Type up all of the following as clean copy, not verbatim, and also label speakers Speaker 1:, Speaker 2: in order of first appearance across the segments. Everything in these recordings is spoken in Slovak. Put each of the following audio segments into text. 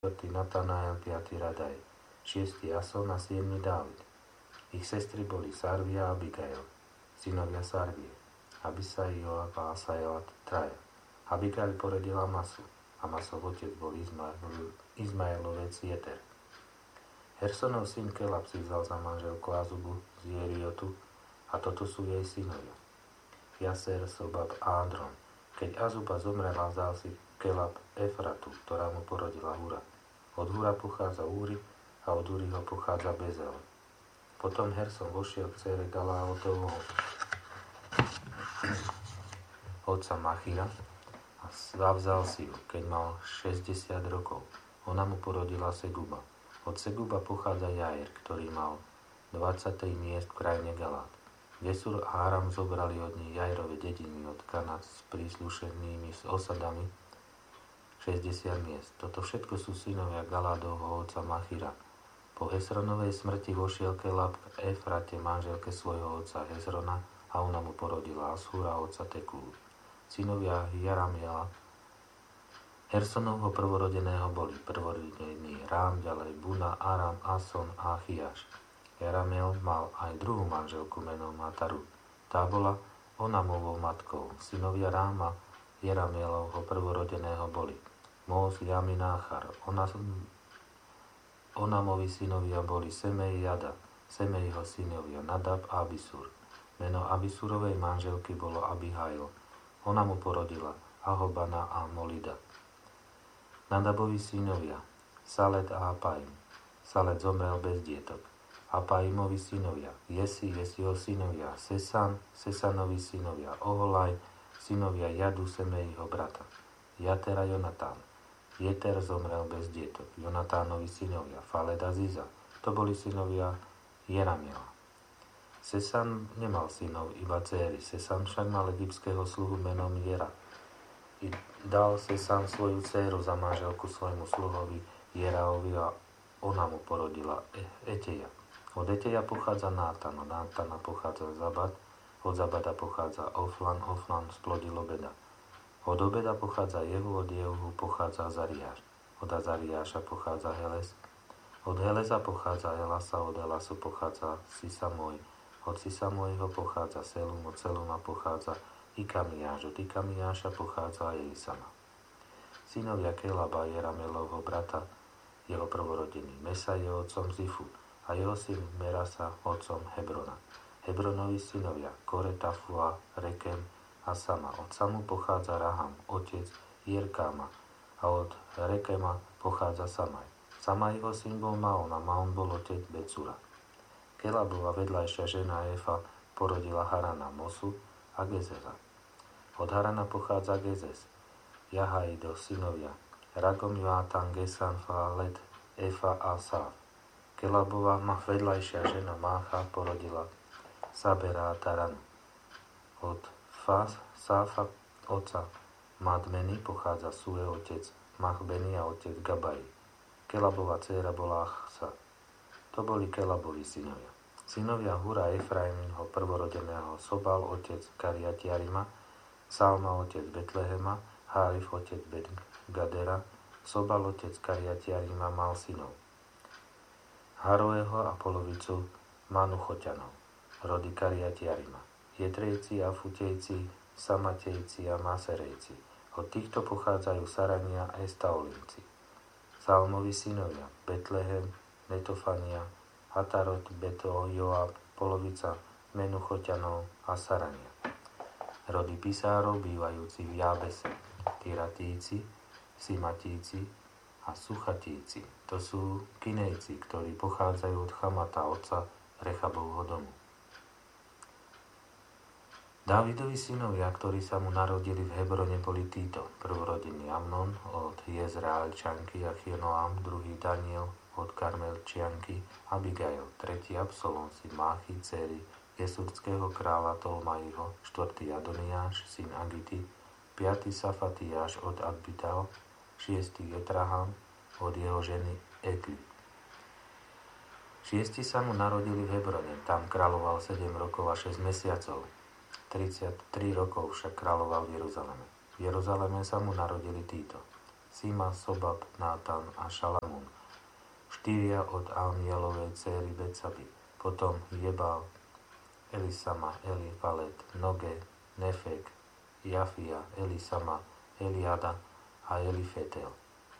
Speaker 1: Natanael, 5. Radaj, 6. Jason a 7. Dávid. Ich sestry boli Sarvia a Abigail, synovia Sarvie, Abisai, Joab a Asael, traja. Abigail porodila Masu a Masov otec bol Izmaelovec Jeter. Hersonov syn Kelab si vzal za manželku Azubu z Jeriotu a toto sú jej synovia. Jaser, Sobab a Andron. Keď Azuba zomrela, vzal si Kelab Efratu, ktorá mu porodila Hura. Od Hura pochádza Úri a od Úriho pochádza Bezel. Potom Herson vošiel k dcére Galaotovho otca Machira a zavzal si ju, keď mal 60 rokov. Ona mu porodila Seguba. Od Seguba pochádza Jair, ktorý mal 23 miest v krajine Galát. Gesur a Aram zobrali od nej Jairove dediny od Kanát s príslušenými s osadami 60 miest. Toto všetko sú synovia Galádovho otca Machira. Po Hesronovej smrti vošiel Kelab k Efrate, manželke svojho otca Hesrona, a ona mu porodila Ashúra, otca Tekúru. Synovia Jaramiela, Hersonovho prvorodeného, boli prvorodený Rám, ďalej Buna, Aram, Ason a Achiaš. Jaramiel mal aj druhú manželku menom Mataru. Tá bola Onamovou matkou. Synovia Ráma, Jaramielovho prvorodeného, boli Mós, Jamin a Achar. Onamovi synovia boli Semej, Jada. Semejho synovia Nadab a Abisur. Meno Abisurovej manželky bolo Abihail. Ona mu porodila Ahobana a Molida. Nadabovi synovia Salet a Apaim. Salet zomrel bez dietok. Apaimovi synovia Jesi, Jesiho synovia Sesan, Sesanovi synovia Oholaj, synovia Jadu, Semejho brata. Jater a Jonatán. Jeter zomrel bez dietok. Jonatánovi synovia Faled a Ziza. To boli synovia Jeramiela. Sesan nemal synov, iba dcéry. Sesan však mal egyptského sluhu menom Jera. I dal Sesan svoju dcéru za manželku svojmu sluhovi Jeraovi a ona mu porodila Eteja. Od Eteja pochádza Nátan, od Nátana pochádza Zabad, od Zabada pochádza Oflan, Oflan splodil Obeda. Od Obeda pochádza Jehu, od Jehu pochádza Azariáš. Od Azariáša pochádza Heles, od Helesa pochádza Elasa, od Elasu pochádza Sisamoj. Od Sisamojho pochádza Selum, od Seluma pochádza Ikamiáš, od Ikamiáša pochádza Elisama. Synovia Kelaba, Jeramelovho brata, jeho prvorodený. Mesa je otcom Zifu a jeho syn Merasa otcom Hebrona. Hebronovi synovia Kore, Tafua, Rekem a Sama. Od Samu pochádza Raham, otec Jerkáma, a od Rekema pochádza Samaj. Samajho syn bol Maon a Maon bol otec Becura. Kelabova vedľajšia žena Efa porodila Harana, Mosu a Gezeza. Od Harana pochádza Gezes, Jahaido synovia Ragom, Joatan, Gesan, Falet, Efa a Sáv. Kelabova vedľajšia žena Mácha porodila Sabera a Taranu. Od Sáfa otca Madmeny pochádza Sue, otec Machbeny a otec Gabai. Kelabova dcéra bola Achsa. To boli Kelabovi synovia. Synovia Hura Efraimho prvorodeného Sobal, otec Kariatiarima, Salma, otec Betlehema, Hárif, otec Bet-Gadera. Sobal, otec Kariatiarima, mal synov Haroeho a polovicu Manuchoťanov, rody Kariatiarima, Jetrejci a Futejci, Samatejci a Maserejci. Od týchto pochádzajú Sarania a Estaolinci. Salmovi synovia Betlehem, Netofania, Hatarot, Beto, Joab, polovica Menuchoťanov a Sarania. Rody Pisárov bývajúci v Jábese, Tiratíci, Simatíci a Suchatíci. To sú Kinejci, ktorí pochádzajú od Chamata, otca Rechabovho domu. Dávidovi synovia, ktorí sa mu narodili v Hebrone, boli títo. Prvorodený Amnon od Jezraelčanky a Chinoam, druhý Daniel od Karmelčianky, Abigail, tretí Absalom, syn Máchy, dcery Jesurského kráľa Tolmaiho, štvrtý Adoniáš, syn Agity, piatý Safatiáš od Adbital, šiestý Jetraham od jeho ženy Ekli. Šiesti sa mu narodili v Hebrone, tam kráľoval 7 rokov a 6 mesiacov. 33 rokov však kráľoval v Jeruzaleme. V Jeruzaleme sa mu narodili títo. Sima, Sobab, Nátan a Šalamún. 4 od Amielovej céry Betsaby, potom Jebal, Elisama, Elifalet, Noge, Nefek, Jafia, Elisama, Eliada a Elifetel.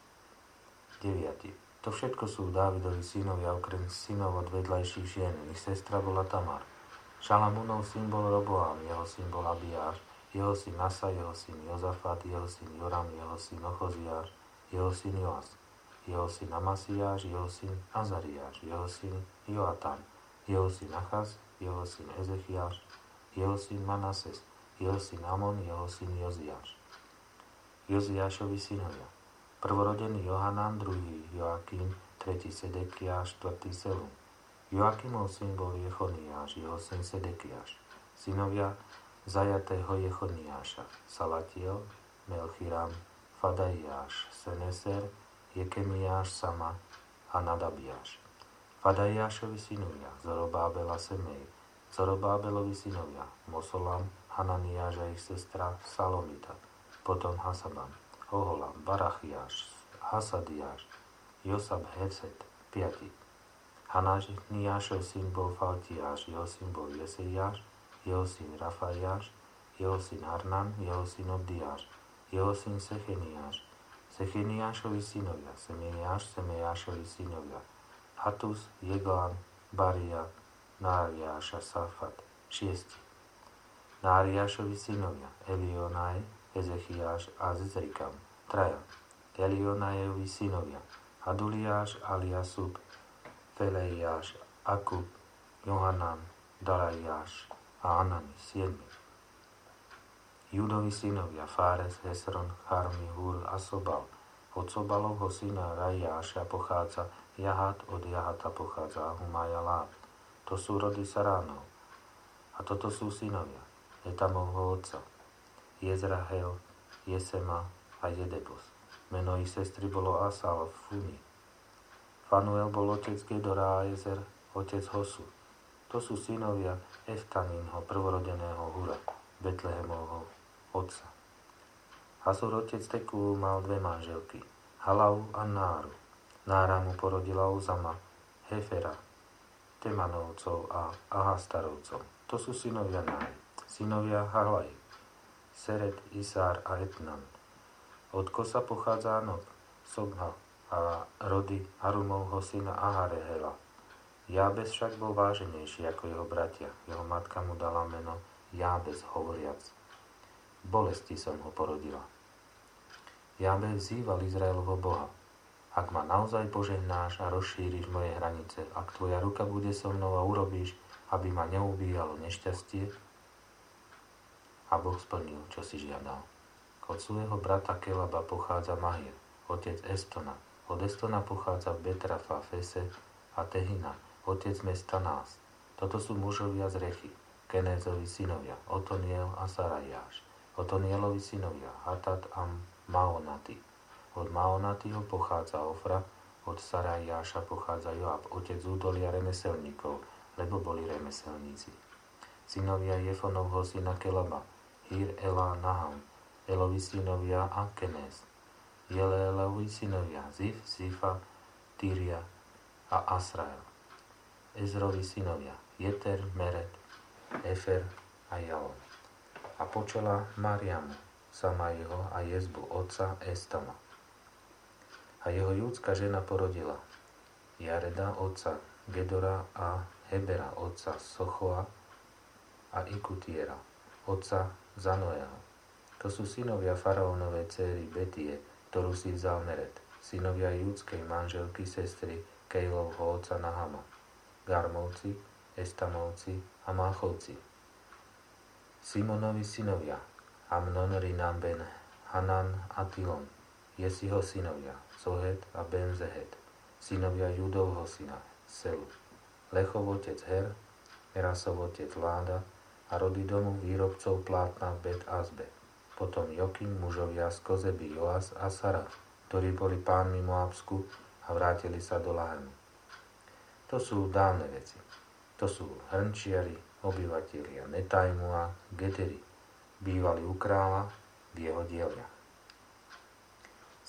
Speaker 1: 9. To všetko sú Dávidovi synovia, okrem synov od vedľajších žien. Ich sestra bola Tamar. Šalamúnov syn bol Roboám, jeho syn bol Abiáš, jeho syn Asa, jeho syn Jozafat, jeho syn Joram, jeho syn Ochoziáš, jeho syn Joas, jeho syn Amasiáš, jeho syn Azariáš, jeho syn Joatam, jeho syn Achaz, jeho syn Ezechiáš, jeho syn Manases, jeho syn Amon, jeho syn Joziáš. Joziášovi synovia. Prvorodený Johanan, druhý Joakim, tretí Sedekiáš, štvrtý Selum. Joakimov syn bol Jechoniáš, jeho syn Sedekiáš. Synovia zajatého Jechoniáša, Salatiel, Melchiram, Fadaiáš, Seneser, Jekemiáš, Sama a Nadabiáš. Fadaiášovi synovia, Zorobábela, Semej, Zorobábelovi synovia, Mosolam, Hananiáš a ich sestra Salomita, potom Hasaban, Oholam, Barachiáš, Hasadiáš, Josab, Hecet, 5. Hananiášov syn bol Faltiáš, jeho syn bol Jeseiáš, jeho syn Rafaiáš, jeho syn Arnan, jeho syn Obdiáš, jeho syn Secheniáš, Secheniášovi synovia, Semeiáš, Semeiášovi synovia, Hatus, Jeglán, Baria, Náriáš a Safat, 6. Náriášovi synovia, Elionaj, Ezechiáš a Zezrikam, 3. Elionajevi synovia, Aduliáš, Aliasub, Feleiáš, Akub, Johanan, Dalajáš a Anani, 7. Judovi synovia, Fáres, Hesron, Charmi, Hur a Sobal. Od Sobalovho syna Rajáša pochádza Jahat, od Jahata pochádza Ahumaja Lát. To sú rody Saránov. A toto sú synovia Etamovho otca, Jezrahel, Jesema a Jedebos. Meno ich sestry bolo Asal v Funi. Fanuel bol otec Gedora a Ezer, otec Hosu. To sú synovia Eftanínho, prvorodeného Hura, Betlehemovho otca. Hasur, otec Tekú, mal 2 manželky, Halau a Náru. Nára mu porodila Uzama, Hefera, Temanovcov a Ahastarovcov. To sú synovia Náry. Synovia Halaj, Seret, Isár a Etnan. Od Kosa pochádza Anob, Sobha a rody Harumovho syna Aharehela. Jábez však bol váženejší ako jeho bratia. Jeho matka mu dala meno Jábez, hovoriac: bolesti som ho porodila. Jábez vzýval Izraelovho Boha: ak ma naozaj požehnáš a rozšíriš moje hranice, ak tvoja ruka bude so mnou a urobíš, aby ma neubíjalo nešťastie, a Boh splnil, čo si žiadal. Od svojho brata Kelaba pochádza Mahir, otec Estona. Od Estona pochádza Betrafa, Fese a Tehina, otec mesta Nás. Toto sú mužovia z Rechy, Kenézovi synovia, Otoniel a Sarajáš. Otonielovi synovia, Hatat a Maonati. Od Maonatiho pochádza Ofra, od Sarajáša pochádza Joab, otec údolia remeselníkov, lebo boli remeselníci. Synovia Jefonovho syna Kelaba, Hir, Ela, Naham. Elovi synovia a Kenez. Jeleelovi synovia, Zif, Zifa, Tyria a Asrael. Ezrovi synovia, Jeter, Meret, Efer a Jalom. A počala Mariamu, Samaiho a Jezbu, otca Estama. A jeho júdska žena porodila Jareda, otca Gedora a Hebera, otca Sochoa a Ikutiera, otca Zanoeho. To sú synovia faraónovej céry Betie, ktorú si vzal Meret, synovia júdskej manželky sestry Kejlovho otca Nahama, Garmovci, Estamovci a Máchovci. Simonovi synovia, Amnon, Rinam, Ben, Hanan a Tilon, Jesiho synovia, Zohet a Ben Zehet, synovia Judovho syna, Selu, Lechov otec Her, Erasov otec Láda a rody domu výrobcov plátna Bet Azbe. Potom Jokim, mužovia z Kozeby, Joas a Sara, ktorí boli pánmi Moabsku a vrátili sa do Lahemu. To sú dávne veci. To sú hrnčiari, obyvatelia Netajmu a Geteri, bývali u kráľa v jeho dielňach.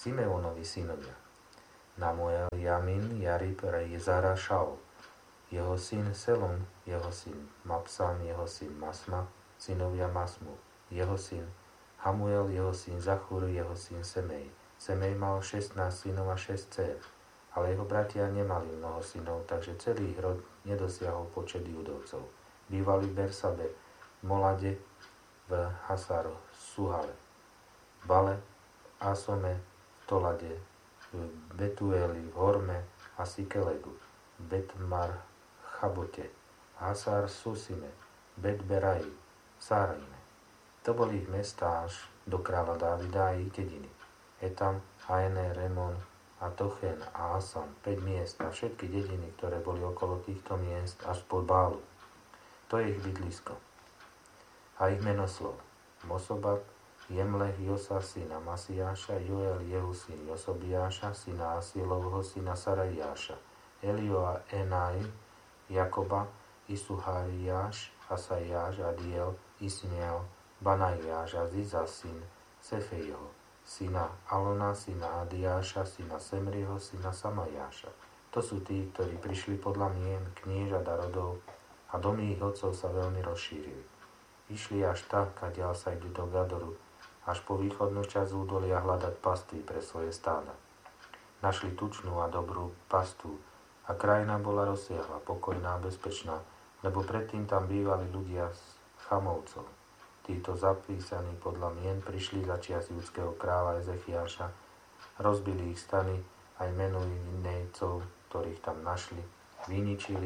Speaker 1: Simeonovi synovia. Namuel, Jamin, Jarib, Jezara, Šaul. Jeho syn Selom, jeho syn Mapsam, jeho syn Masma, synovia Masmu. Jeho syn Hamuel, jeho syn Zachur, jeho syn Semej. Semej mal 16 synov a 6 dcér, ale jeho bratia nemali mnoho synov, takže celý ich rod nedosiahol počet judovcov. Bývali v Bersabe, v Molade, v Hasar, Suhale, v Bale, Asome, v Tolade, v Betueli, v Horme a Sikelegu, v Betmar, Chabote, Hasar, Susime, Bet-Beraji, Sárajme. To boli ich mestá až do kráľa Dávida a ich dediny. Etam, Haene, Remon a Tochen a Asan, 5 miest a všetky dediny, ktoré boli okolo týchto miest až po Bálu. To je ich bydlisko. A ich menoslov. Mosobat, Jemlech, Josa, syna Masiáša, Joel, Jehu, syn Josobiáša, syna Asielovho, syna Sarajáša, Elioa, Enai, Jakoba, Isuhariáš, Asajáš, Adiel, Ismiel, Banajáš a Ziza, syn Sefejho, syna Alona, syna Adiáša, syna Semriho, syna Samajáša. To sú tí, ktorí prišli podľa mien, kniežat a rodov a domy ich otcov sa veľmi rozšírili. Išli až tak, kadiaľ sa idú do Gadoru, až po východnú časť údolia hľadať pastvy pre svoje stáda. Našli tučnú a dobrú pastu a krajina bola rozsiahla, pokojná a bezpečná, lebo predtým tam bývali ľudia z Chamovcov. Títo zapísaní podľa mien prišli za čias judského kráľa Ezechiáša, rozbili ich stany aj menu Inejcov, ktorých tam našli, vyničili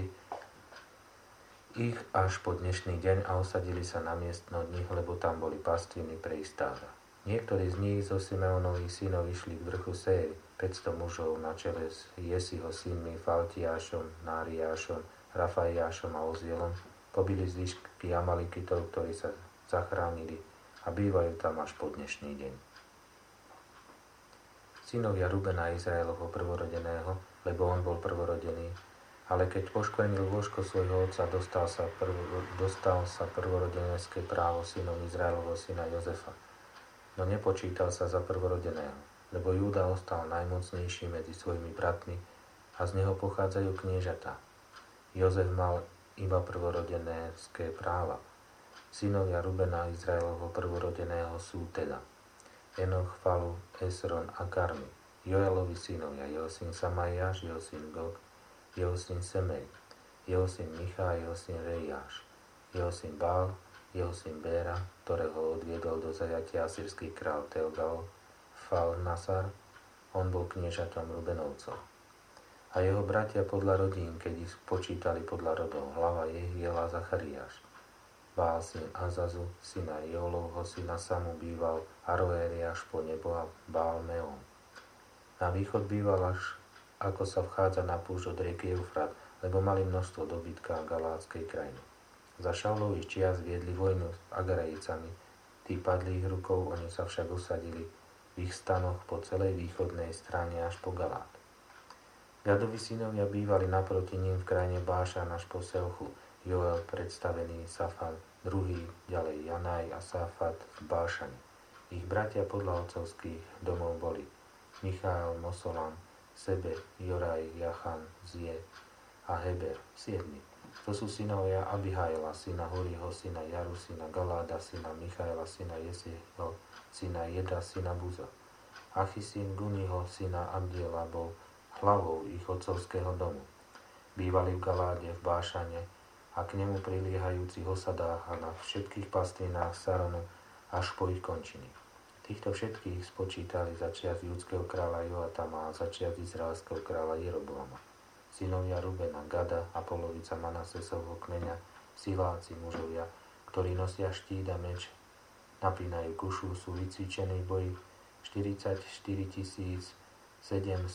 Speaker 1: ich až po dnešný deň a osadili sa na miesto od nich, lebo tam boli pastviny pre ich stáda. Niektorí z nich zo Simeonových synov išli k vrchu Séry, 500 mužov na čele s Jesiho synmi Faltiášom, Náriášom, Rafaiášom a Ozielom, pobili zvyšky Amalikitov, ktorí sa zachránili a bývajú tam až po dnešný deň. Synovia Rubena Izraelovho prvorodeného, lebo on bol prvorodený, ale keď poškvenil lôžko svojho otca, dostal sa prvorodenecké právo synom Izraelovho syna Jozefa. No nepočítal sa za prvorodeného, lebo Júda ostal najmocnejší medzi svojimi bratmi a z neho pochádzajú kniežatá. Jozef mal iba prvorodenecké práva. Synovia Rubena Izraelovho prvorodeného sú teda Enoch, Falu, Esron a Karmi, Joelovi synovia, jeho syn Samajáš, jeho syn Gog, jeho syn Semej, jeho syn Michá, jeho syn Rejáš, jeho syn Bál, jeho syn Béra, ktorého odviedol do zajatia asýrsky král Teogal, Falnasar, on bol kniežatom Rubenovcov. A jeho bratia podľa rodín, keď ich počítali podľa rodov, hlava Jehiela Zachariáš. Bál syn Azazu, syna Jolovho, syna Samu býval Aroéri až po nebo a Bál Meon. Na východ býval až ako sa vchádza na púšť od rieky Eufrat, lebo mali množstvo dobytka v galátskej krajine. Za Šaulových čias viedli vojnu s Agarejicami, tí padli ich rukou, oni sa však usadili v ich stanoch po celej východnej strane až po Galát. Gadovi synovia bývali naproti ním v krajine Bášan až po Selchu, Joel predstavený, Safan, druhý, ďalej Janaj a Safat v Bášane. Ich bratia podľa otcovských domov boli Michael, Mosolam, Sebe, Joraj, Jachan, Zie a Heber, 7. To sú synovia Abihaila, syna Horiho, syna Jaru, syna Galáda, syna Michaela, syna Jesieho, syna Jeda, syna Buza. Achi, syn Guniho, syna Abdiela, bol hlavou ich otcovského domu. Bývali v Galáde, v Bášane a k nemu priliehajúcich osadách a na všetkých pastvinách Saronu až po ich končiny. Týchto všetkých spočítali za čias judského kráľa Joatama a za čias izraelského kráľa Jeroboama. Synovia Rubena, Gada a polovica Manasesovho kmeňa, siláci mužovia, ktorí nosia štít a meč, napínajú kušu, sú vycvičení v boji 44 760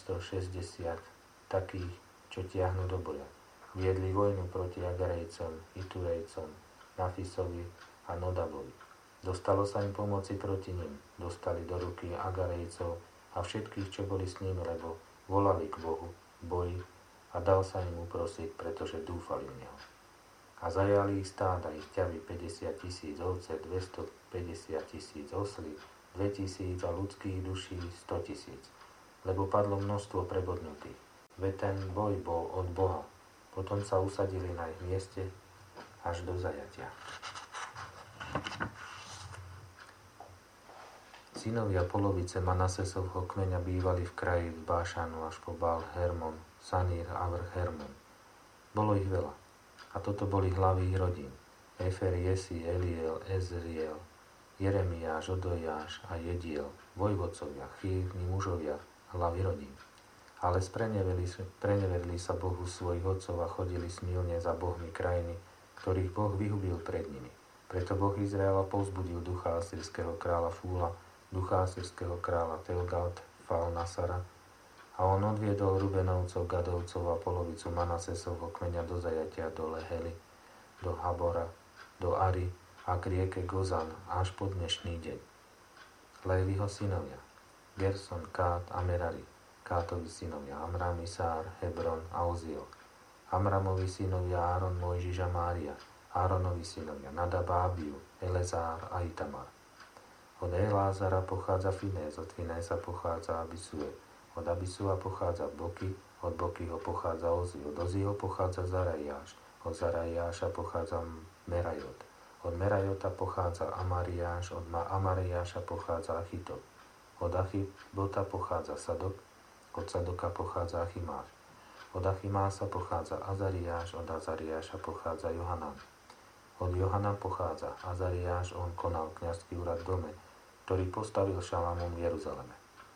Speaker 1: takých, čo tiahnu do boja. Viedli vojnu proti Agarejcom, Iturejcom, Nafisovi a Nodabovi. Dostalo sa im pomoci proti nim, dostali do ruky Agarejcov a všetkých, čo boli s ním, lebo volali k Bohu v boji a dal sa im uprosiť, pretože dúfali v Neho. A zajali ich stáda, ich ťavy 50 000 ovce, 250 000 oslí 2000 a ľudských duší 100 000, lebo padlo množstvo prebodnutých. Veď ten boj bol od Boha. Potom sa usadili na ich mieste až do zajatia. Synovia polovice Manasesovho kmeňa bývali v kraji z Bášanu až po Bál Hermon, Sanír a vrch Hermon. Bolo ich veľa. A toto boli hlavy ich rodín. Efer, Jesi, Eliel, Ezriel, Jeremiáš, Odojáš a Jediel, vojvodcovia, chýrni mužovia, hlavy rodín. Ale preneverili sa Bohu svojich otcov a chodili smilne za bohmi krajiny, ktorých Boh vyhubil pred nimi. Preto Boh Izraela povzbudil ducha asýrskeho kráľa Fúla, ducha asýrskeho kráľa Telgalt Falnasara, a on odviedol Rubenovcov, Gadovcov a polovicu Manasesovho kmeňa do zajatia do Lehely, do Habora, do Ari a k rieke Gozan až po dnešný deň. Léviho synovia, Gerson, Kát a Merari, Kátovi synovia, Amram, Isár, Hebron a Oziel, Amramovi synovia Áron, Mojžiš a Mária, Áronovi synovia, Nadab a Abiu, Elezár a Itamar. Od Elázara pochádza Finés, od Finésa pochádza Abisue, od Abisua pochádza Boky, od Bokyho pochádza Ozi, od Oziho pochádza Zarajáš, od Zarajáša pochádza Merajot, od Merajota pochádza Amariáš, od Amariáša pochádza Achitop, od Achibota pochádza Sadok, od Sadoka pochádza Achimáš, od Achimása pochádza Azariáš, od Azariáša pochádza Johanan. Od Johana pochádza Azariáš, on konal kňazský úrad v dome, ktorý postavil Šalamún v Jeruzaleme.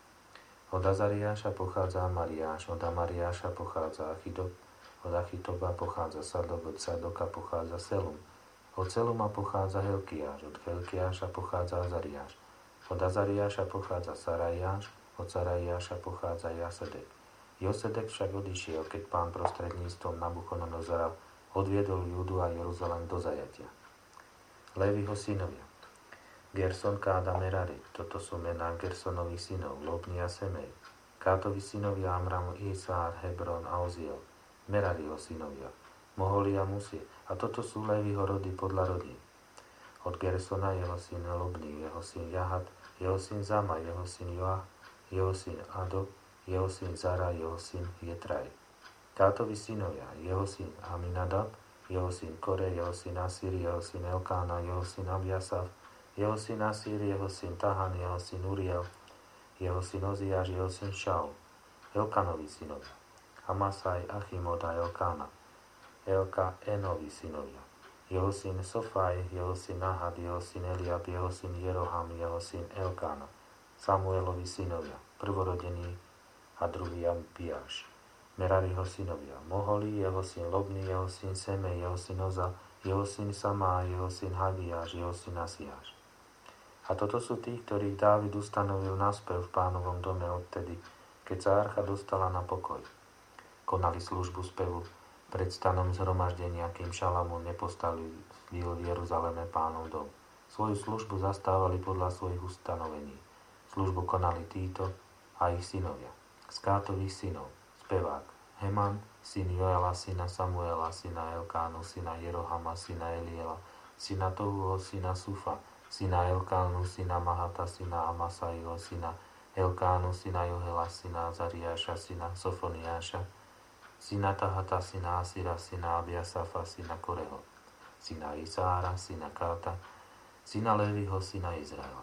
Speaker 1: Od Azariáša pochádza Amariáš, od Amariáša pochádza Achidop, od Achitoba pochádza Sadok, od Sadoka pochádza Selum, od Seluma pochádza Helkiáš, od Helkiáša pochádza Azariáš, od Azariáša pochádza Sarajáš, od Sarajáša pochádza Josedek. Josedek však odišiel, keď Pán prostredníctvom Nabuchodonozora odviedol Júdu a Jeruzalém do zajatia. Léviho synovia, Gerson, Kád a Merari, toto sú mená Gersonových synov, Lobni a Semej. Kátovi synovia Amram, Isár, Hebron a Oziel, Merariho synovia, Moholi a Musi, a toto sú Léviho rody podľa rodín. Od Gersona jeho syn Lobni, jeho syn Jahat, jeho syn Zama, jeho syn Joach, jeho syn Ado, jeho syn Zara, jeho syn Jetraj. Kátovi synovia, jeho syn Aminadab, jeho syn Kore, jeho syn Asír, jeho syn Elkána, jeho syn Abiasaf, jeho syn Asír, jeho syn Tahan, jeho syn Uriel, jeho syn Oziáš, jeho syn Šaul. Elkanovi synovia, Amasaj, Achimod a Elkána. Elka Enovi synovia, jeho syn Sofaj, jeho syn Nahad, jeho syn Eliab, jeho syn Jeroham, jeho syn Elkána. Samuelovi synovia, prvorodený a druhý Abiáš. Merariho synovia, Moholi, jeho syn Lobni, jeho syn Semej, jeho syn Oza, jeho syn Samá, jeho syn Hagiáš, jeho syn Asiáš. A toto sú tí, ktorých Dávid ustanovil na spev v Pánovom dome odtedy, keď sa archa dostala na pokoj. Konali službu spevu pred stanom zhromaždenia, kým Šalamún nepostavil v Jeruzaleme Pánov dom. Svoju službu zastávali podľa svojich ustanovení. Službu konali títo a ich synovia. Z Kátových synov, spevák Heman, syn Joela, syna Samuela, syna Elkánu, syna Jerohama, syna Eliela, syna Tohuho, syna Sufa, syna Elkánu, syna Mahata, syna Amasaiho, syna Elkánu, syna Johela, syna Azariáša, syna Sofoniáša, syna Tahata, syna Asira, syna Abiasafa, syna Koreho, syna Isára, syna Káta, syna Léviho, syna Izraela.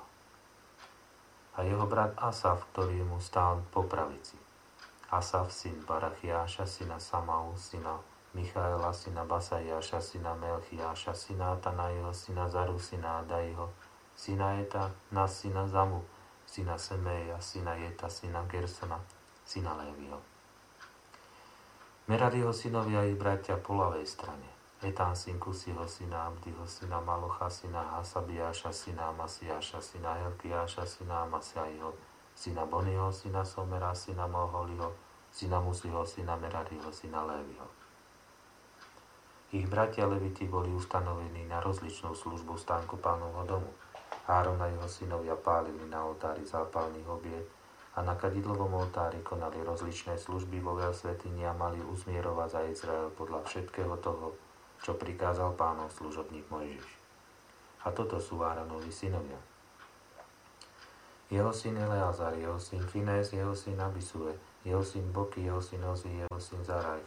Speaker 1: A jeho brat Asaf, ktorý mu stál po pravici. Asaf, syn Barachiáša, syna Samau, syna Michaela, syna Basajáša, syna Melchiáša, syna Atanaiho, syna Zaru, syna Adaiho, syna Eta, syna Zamu, syna Semeja, syna Jeta, syna Gersona, syna Léviho. Merariho synovia i bratia po ľavej strane. Etán, syn Kusiho, syna Abdiho, syna Malocha, syna Hasabiáša, syna Amasiáša, syna Helkiáša, syna Amasaiho, syna Boniho, syna Somera, syna Moholiho, syna Musiho, syna Merariho, syna Léviho. Ich bratia Leviti boli ustanovení na rozličnú službu stánku Pánovho domu. Áron a jeho synovia pálili na oltári zápalných obiet a na kadidlovom oltári konali rozličné služby vo veľsvätyni a mali uzmierovať za Izrael podľa všetkého toho, čo prikázal Pánov služobník Mojžiš. A toto sú Áronovi synovia. jeho syn Eleazar, jeho syn Finés, jeho syn Abisue, jeho syn Boky, jeho syn Ozi, jeho syn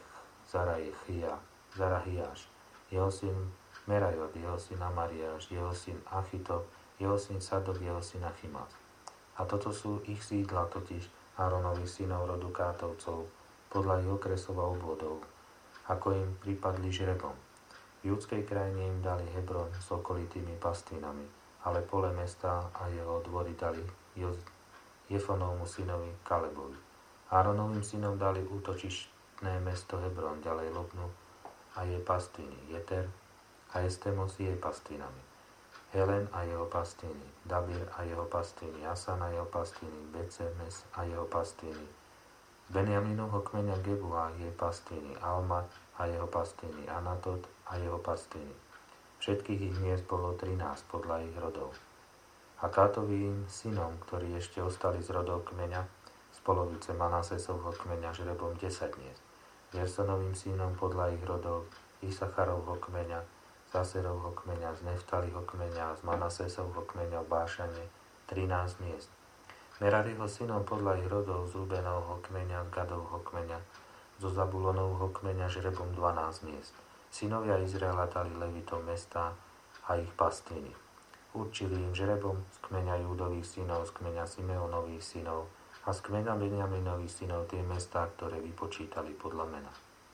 Speaker 1: Zarahiáš, jeho syn Merajot, jeho syn Amariáš, jeho syn Achitov, jeho syn Sadok, jeho syn Achimác. A toto sú ich sídla, totiž Áronových synov rodu Kátovcov, podľa ich okresov a obvodov, ako im pripadli žrebom. V judskej krajine im dali Hebron s okolitými pastvinami, ale pole mesta a jeho dvory dali Jefonovmu synovi Kalebovi. Áronovým synom dali útočištné mesto Hebron, ďalej Lobnu a jej pastviny, Jeter a Estemos jej pastvinami, Helen a jeho pastviny, Dabir a jeho pastviny, Asan a jeho pastviny, Becemes a jeho pastviny, Benjaminovho kmeňa Gebu a jej pastviny, Almat a jeho pastviny, Anatot a jeho pastviny. Všetkých ich miest bolo 13 podľa ich rodov. A Kátovým synom, ktorí ešte ostali z rodov kmeňa, z polovice Manasesovho kmeňa žrebom 10 miest. Gersonovým synom podľa ich rodov, Isacharovho kmeňa, Zaserovho kmeňa, z Neftaliho kmeňa, z Manasesovho kmeňa v Bášane 13 miest. Merariho synom podľa ich rodov, z Rubenovho kmeňa, z Gadovho kmeňa, zo Zabulonovho kmeňa žrebom 12 miest. Synovia Izraela dali Levitom mesta a ich pastviny. Určili im žrebom z kmeňa Júdových synov, z kmeňa Simeonových synov a z kmeňa Benjaminových synov tie mestá, ktoré vypočítali podľa mena.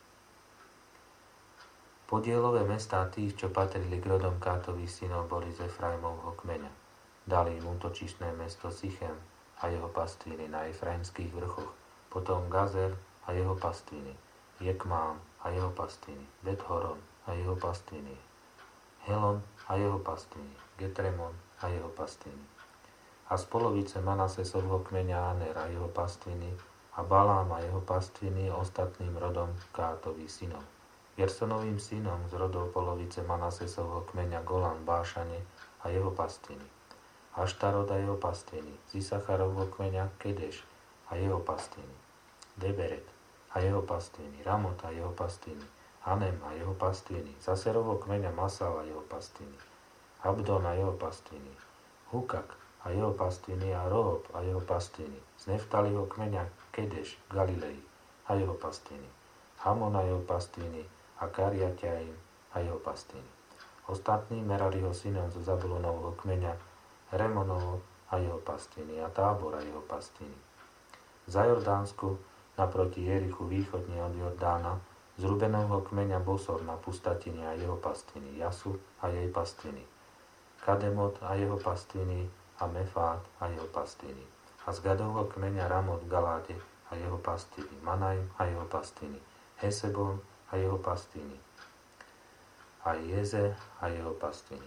Speaker 1: Podielové mestá tých, čo patrili k rodom Kátových synov, boli z Efraimovho kmeňa. Dali im útočištné mesto Sichem a jeho pastviny na Efraimských vrchoch, potom Gazer a jeho pastviny, Jekmám a jeho pastviny, Bet-Horon a jeho pastviny, Helon a jeho pastviny, Getremon a jeho pastviny. A z polovice Manasesovho kmeňa Aner a jeho pastviny a Balám a jeho pastviny ostatným rodom Kátových synov. Gersonovým synom z rodov polovice Manasesovho kmeňa Golan v Bášane a jeho pastviny. Aštarot a jeho pastviny, z Isacharovho kmeňa Kedeš a jeho pastviny, Deberet a jeho pastviny, Ramot a jeho pastviny, Hanem a jeho pastviny, Zaserovho kmeňa Masal a jeho pastviny, Abdon a jeho pastviny, Hukak a jeho pastviny a Rohob a jeho pastviny, z Neftaliho kmeňa Kedeš v Galilei a jeho pastviny, Hamon a jeho pastviny a Kariaťaim a jeho pastviny. Ostatní Merariho synom zo Zabulonovho kmeňa Remonovo a jeho pastviny a Tábor a jeho pastviny. Za Jordánsku naproti Jerichu východne od Jordána z Rubenovho kmeňa Bosor na pustatine a jeho pastviny, Jasu a jej pastviny, Kademot a jeho pastviny a Mefát a jeho pastviny. A z Gadovho kmeňa Ramot v Galáde a jeho pastviny, Manajm a jeho pastviny, Hesebon a jeho pastviny, a Jezer a jeho pastviny.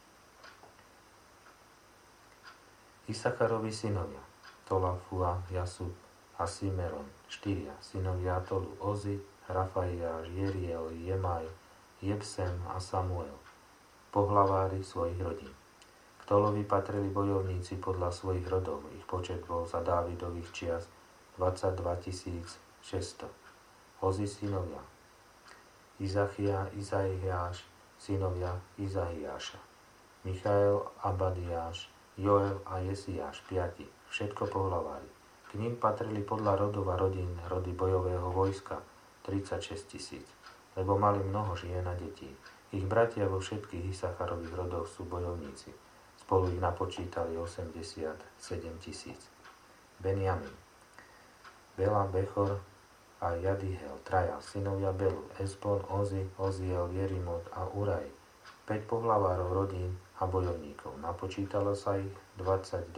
Speaker 1: Isacharovi synovia, Tola, Fua, Jasub a Simeron, 4 synovia Tolu, Ozi, Rafaiáš, Jeriel, Jemaj, Jebsem a Samuel, pohlavári svojich rodín. K Tolovi patrili bojovníci podľa svojich rodov, ich počet bol za Dávidových čias 22 600. Ozi synovia, Izachia, Izaiáš, synovia Izaiáša, Michael, Abadiáš, Joel a Jesiáš, 5, všetko pohlavári. K ním patrili podľa rodov a rodín rody bojového vojska 36 000, lebo mali mnoho žien a detí. Ich bratia vo všetkých Isacharových rodoch sú bojovníci. Spolu ich napočítali 87 000. Benjamin, Bela, Bechor a Jadihel, 3 synovia Belu, Esbon, Ozi, Oziel, Jerimot a Uraj, 5 pohlavárov rodín a bojovníkov. Napočítalo sa ich 22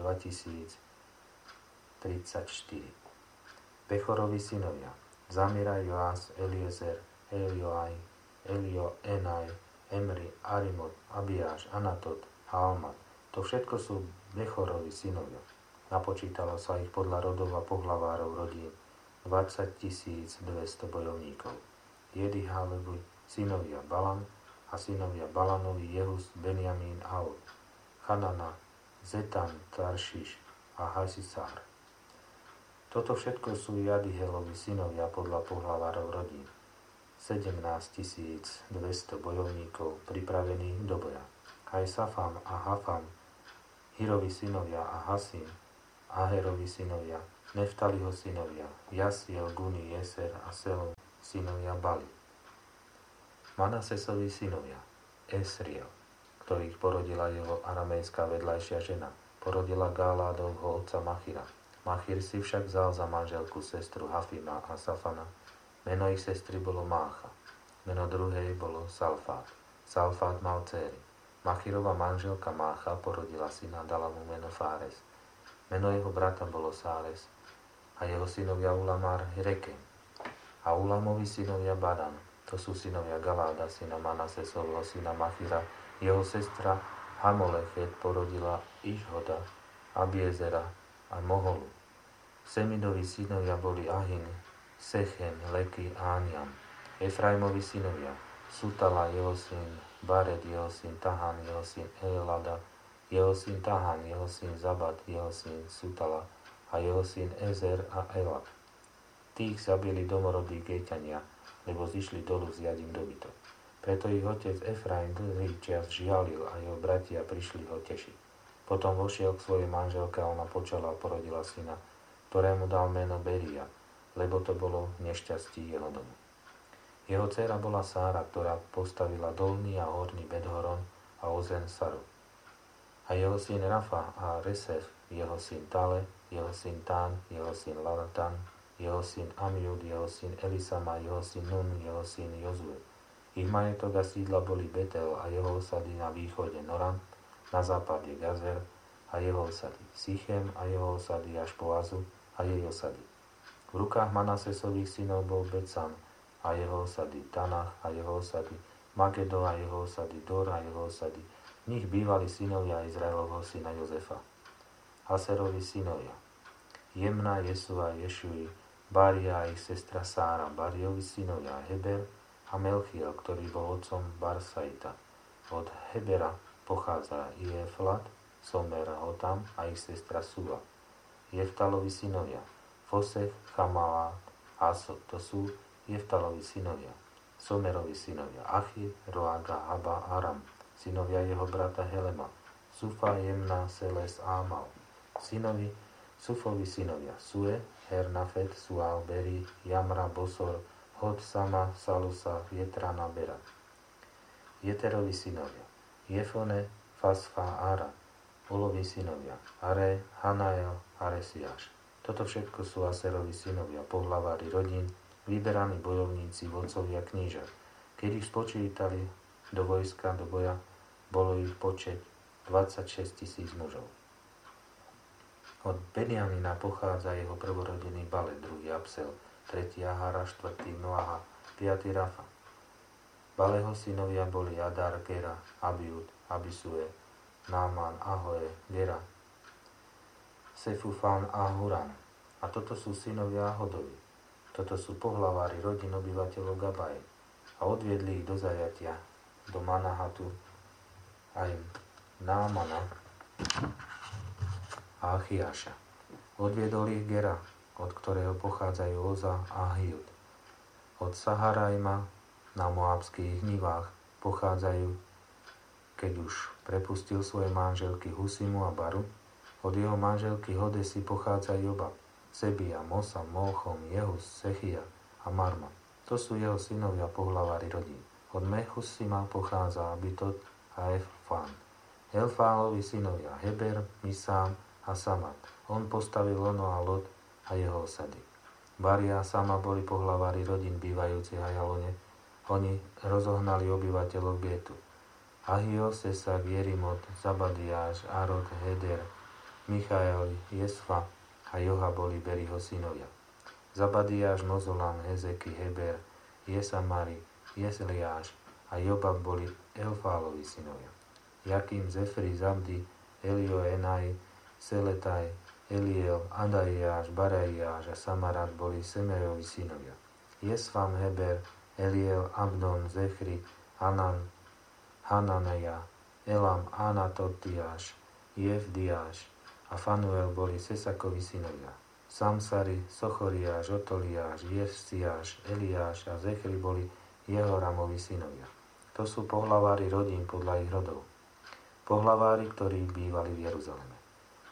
Speaker 1: 034. Bechorovi synovia, Zamira, Joás, Eliezer, Elioaj, Elioenaj, Emri, Arimot, Abiáš, Anatot a Almat. To všetko sú Bechorovi synovia. Napočítalo sa ich podľa rodov a pohlavárov rodín 20 200 bojovníkov. Jedihalevi synovia Balan a synovia Balanovi Jehus, Benjamín, Aud, Hanana, Zetan, Taršiš a Hasisár. Toto všetko sú Jadihelovi synovia podľa pohlavárov rodín. 17 200 bojovníkov pripravených do boja. Aj Safam a Hafam, Hirovi synovia a Hasim, Aherovi synovia, Neftaliho synovia, Jasiel, Guni, Jeser a Selom, synovia Bali. Manasesovi synovia, Esriel, ktorých porodila jeho aramejská vedľajšia žena, porodila Gáládovho otca Machira. Machir si však vzal za manželku sestru Hafima a Safana. Meno ich sestry bolo Mácha. Meno druhej bolo Salfát. Salfát mal dcéry. Machirova manželka Mácha porodila syna, dala mu meno Fáres. Meno jeho brata bolo Sáres a jeho synovia Ulamár Rekem. A Ulamovi synovia Badan, to sú synovia Galáda, syna Manasesovho, syna Machira. Jeho sestra Hamolechet porodila Išhoda, Abiezera a Moholu. Semidovi synovia boli Ahin, Sechem, Leky a Aniam. Efraimovi synovia Sutala, jeho syn, Bared, jeho syn, Tahan, jeho syn, Elada, jeho syn Tahan, jeho syn Zabad, jeho syn Sutala a jeho syn Ezer a Elad. Tých zabili domorodí Géťania, lebo zišli dolu vziať im dobytok. Preto ich otec Efraim dlhý čas žialil a jeho bratia prišli ho tešiť. Potom vošiel k svojej manželke a ona počala a porodila syna, ktorému dal meno Beria, lebo to bolo nešťastí jeho domu. Jeho dcéra bola Sára, ktorá postavila dolný a horný Bedhoron a Ozen Saru. A jeho syn Rafa a Resef, jeho syn Tale, jeho syn Tán, jeho syn Lavatan, jeho syn Amiud, jeho syn Elisama, jeho syn Nun, jeho syn Jozue. Ich majetok a sídla boli Betel a jeho osady na východe Noran, na západe Gazer a jeho osady Sichem a jeho osady až po Azu a jej osady. V rukách Manasesových synov bol Betsan a jeho osady Tanach a jeho osady Magedo a jeho osady Dor a jeho osady. V nich bývali synovia Izraelovho syna Jozefa. Aserovi synovia Jemna, Jesua, Ješui, Baria a ich sestra Sára. Bariovi synovia Heber a Melchiel, ktorý bol otcom Barsaita. Od Hebera pochádza Jeflat, Somer, Hotam a ich sestra Sula. Jeftalovi synovia Fosech, Chamala, Asot, to sú Jeftalovi synovia. Somerovi synovia Achi, Roaga, Haba, Aram. Synovia jeho brata Helema, Sufa, Jemna, Seles, Ámal. Sufovi synovia Sue, Hernafet, Sual, Beri, Jamra, Bosor, Hod, Sama, Salusa, Jetrana, Bera. Jeterovi synovia Jefone, Fasfa, Ara. Ulovi synovia Are, Hanael, Aresiáš. Toto všetko sú Aserovi synovia, pohlavári rodín, vyberaní bojovníci, vodcovia knížat. Keď ich spočítali do vojska, do boja, bolo ich počet 26 000 mužov. Od Benjamina pochádza jeho prvorodený Balet, druhý Absel, tretí Ahara, štvrtý Noaha, piatý Rafa. Baleho synovia boli Adar, Gera, Abiud, Abisue, Náman, Ahoe, Gera, Sefufán a Huran. A toto sú synovia Ahodovi. Toto sú pohlavári rodín obyvateľov Gabaje. A odviedli ich do zajatia, do Manahatu, aj Námana a Achiáša. Odviedol ich Gera, od ktorého pochádzajú Oza a Hiud. Od Saharajma na moábskych nivách pochádzajú, keď už prepustil svoje manželky Husimu a Baru, od jeho manželky Hodesy pochádza Jobab, Sebia, Mosa, Molchom, Jehus, Sechia a Marma. To sú jeho synovia pohlavári rodín. Od Mechusima pochádza Abitot a Elfán. Elfálovi synovia Heber, Misám a Samat. On postavil Ono a Lot a jeho osady. Baria a Sama boli pohlavári rodín bývajúcich v Ajalone. Oni rozohnali obyvateľov Bietu. Ahio, Sesak, Jerimot, Zabadiáš, Arod, Heder, Michael, Jesfa a Joha boli Beriho synovia. Zabadiáš, Mozolam, Hezeky, Heber, Jesamari, Jesliáš a Jobab boli Elfálovi synovia. Jakým, Zefri, Zabdi, Elio, Enaj, Seletaj, Eliel, Adaiáš, Baraiáš a Samarat boli Semerovi synovia. Jesfam, Heber, Eliel, Abdon, Zechri, Hanan, Hananeja, Elam, Anatotiáš, Jevdiáš a Fanuel boli Sesakovi synovia. Samsari, Sochoriáš, Otoliáš, Jesiáš, Eliáš a Zechri boli Jehoramovi synovia. To sú pohlavári rodín podľa ich rodov. Pohlavári, ktorí bývali v Jeruzaleme.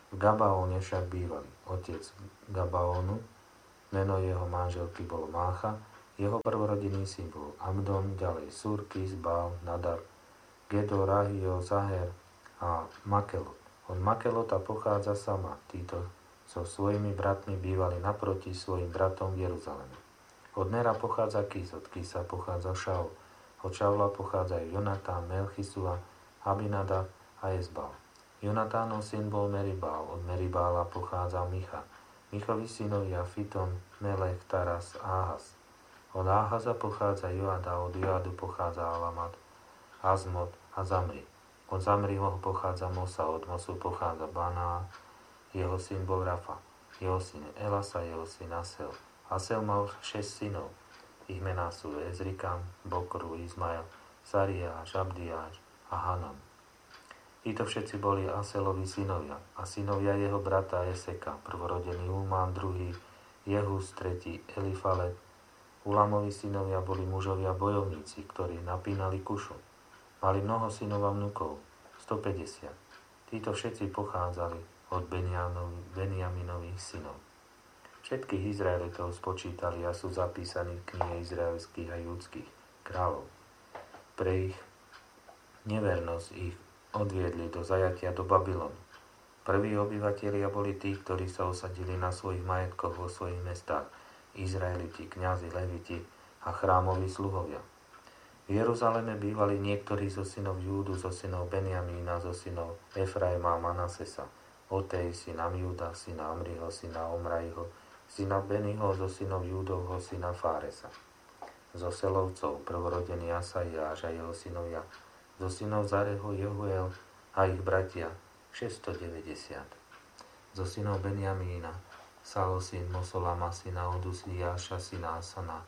Speaker 1: V Gabaóne však bývali otec Gabaónu, meno jeho manželky bolo Mácha, jeho prvorodinný syn bol Abdon, ďalej Surkis, Bál, Nadab, Gedor, Ahio, Zaher a Makelot. Od Makelota pochádza Sama, títo so svojimi bratmi bývali naproti svojim bratom v Jeruzaleme. Od Nera pochádza Kis, od Kisa pochádza Šaul, od Šaula pochádzajú Jonatán, Melchisua, Abinadab a Ezbal. Jonatánov syn bol Meribál, od Meribála pochádza Micha. Michovi synovia Fiton, Melech, Taras, Áhaz. Od Áhaza pochádza Joada, od Joadu pochádza Alamat, Azmot a Zamri. Od Zamriho pochádza Mosa, od Mosu pochádza Baná, jeho syn bol Rafa, jeho syn Elasa, jeho syn Asel. Asel mal 6 synov. Ich mená sú Ezrikam, Bokru, Izmael, Sariáš, Abdiáš a Hanam. Títo všetci boli Aselovi synovia a synovia jeho brata Eseka, prvorodený Ulmán, druhý Jehus, tretí Elifalet. Ulamovi synovia boli mužovia bojovníci, ktorí napínali kušu. Mali mnoho synov a vnukov, 150. Títo všetci pochádzali od Benjaminových synov. Všetkých Izraelitov spočítali a sú zapísaní v knihe izraelských a judských kráľov. Pre ich nevernosť ich odviedli do zajatia do Babylonu. Prví obyvatelia boli tí, ktorí sa osadili na svojich majetkoch vo svojich mestách, Izraeliti, kňazi, leviti a chrámoví sluhovia. V Jeruzaleme bývali niektorí zo synov Júdu, zo synov Benjamína, zo synov Efraima a Manasesa, Otej, syna Júda, syna Amriho, syna Omrajho, syna Beniho, zo synov Júdovho, syna Fáresa. Zo Selovcov, prvorodený Asaiáš a jeho synovia, zo synov Zareho, Jehuel a ich bratia 690. Zo synov Benjamína, Salo, syn Mosolama, syna Odusiáša, syna Asana,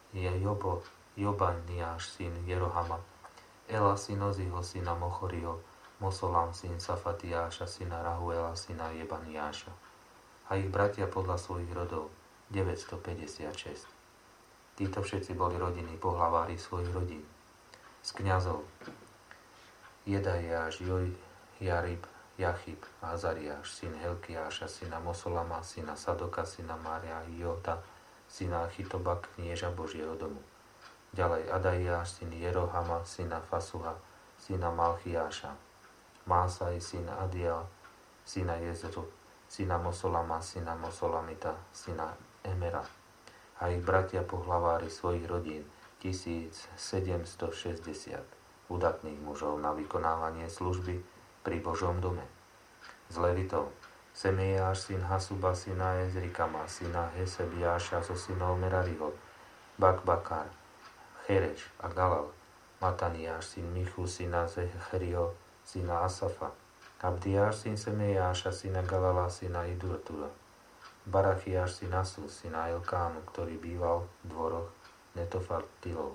Speaker 1: Jobaniáš, syn Jerohama, Ela, syn Oziho, syna Mochoriho, Mosolam, syn Safatiáša, syna Rahuela, syna Jebaniáša a ich bratia podľa svojich rodov 956. Títo všetci boli rodiny pohlavári svojich rodín. Z kňazov Jedajáš, Jarib, Jachib, Azariáš, syn Helkiáša, syna Mosolama, syna Sadoka, syna Mária, Jota, syna Achitobak, knieža Božieho domu. Ďalej Adajáš, syn Jerohama, syna Fasuha, syna Malchiáša, Másaj, syn Adiel, syna Jezru, syna Mosolama, syna Mosolamita, syna Emera a ich bratia pohlavári svojich rodín 1760 udatných mužov na vykonávanie služby pri Božom dome. Z Levitov Semeiáš, syn Hasuba, syna Ezrikama, syna Hesebiáša, zo synov Merariho, Bakbakar, Chereš a Galal, Mataniáš, syn Michu, syna Zechriho, syna Asafa, Abdiáš, syn Semeiáša, syna Galala, syna Idurtura, Barachiáš, syn Asu, syna Elkánu, ktorý býval v dvoroch Netofartilov.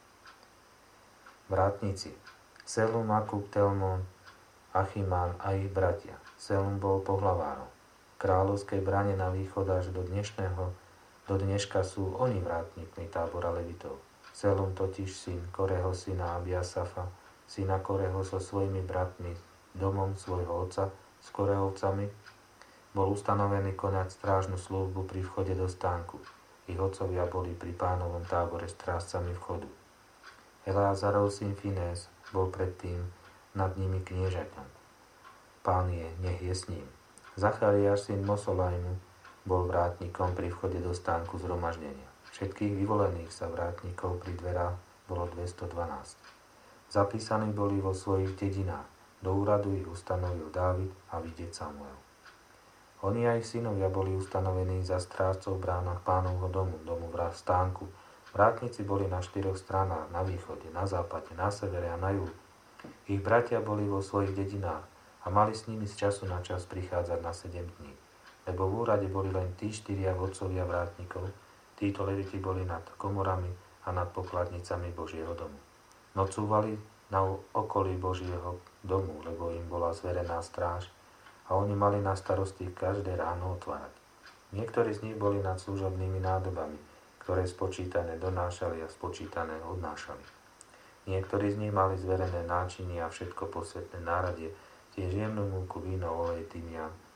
Speaker 1: Vrátnici Selum, Akub, Telmon, Achimán a ich bratia. Selum bol pohlavárom. Kráľovskej brane na východ až do dneška sú oni vrátnikmi tábora Levitov. Selum totiž syn Koreho, syna Abiasafa, syna Koreho so svojimi bratmi, domom svojho otca, s Korehovcami, bol ustanovený konať strážnu službu pri vchode do stánku. Ich otcovia boli pri pánovom tábore strážcami vchodu. Eleazarov syn Finés bol predtým nad nimi kniežaťom. Pán je, nech je s ním. Zachariáš syn Mosolajmu bol vrátnikom pri vchode do stánku zhromaždenia. Všetkých vyvolených sa vrátnikov pri dverách bolo 212. Zapísaní boli vo svojich dedinách. Do úradu ich ustanovil Dávid a vidieť Samuel. Oni a ich synovia boli ustanovení za strážcov v bránach pánovho domu v stánku. Vrátnici boli na 4 stranách, na východe, na západe, na severe a na juhu. Ich bratia boli vo svojich dedinách a mali s nimi z času na čas prichádzať na 7 dní. Lebo v úrade boli len tí 4 vodcovia vrátnikov, títo leviti boli nad komorami a nad pokladnicami Božieho domu. Nocúvali na okolí Božieho domu, lebo im bola zverená stráž a oni mali na starosti každé ráno otvárať. Niektorí z nich boli nad služobnými nádobami, ktoré spočítané donášali a spočítané odnášali. Niektorí z nich mali zverené náčinie a všetko posvetné náradie, tiež jemnú múku, víno, olej, tymián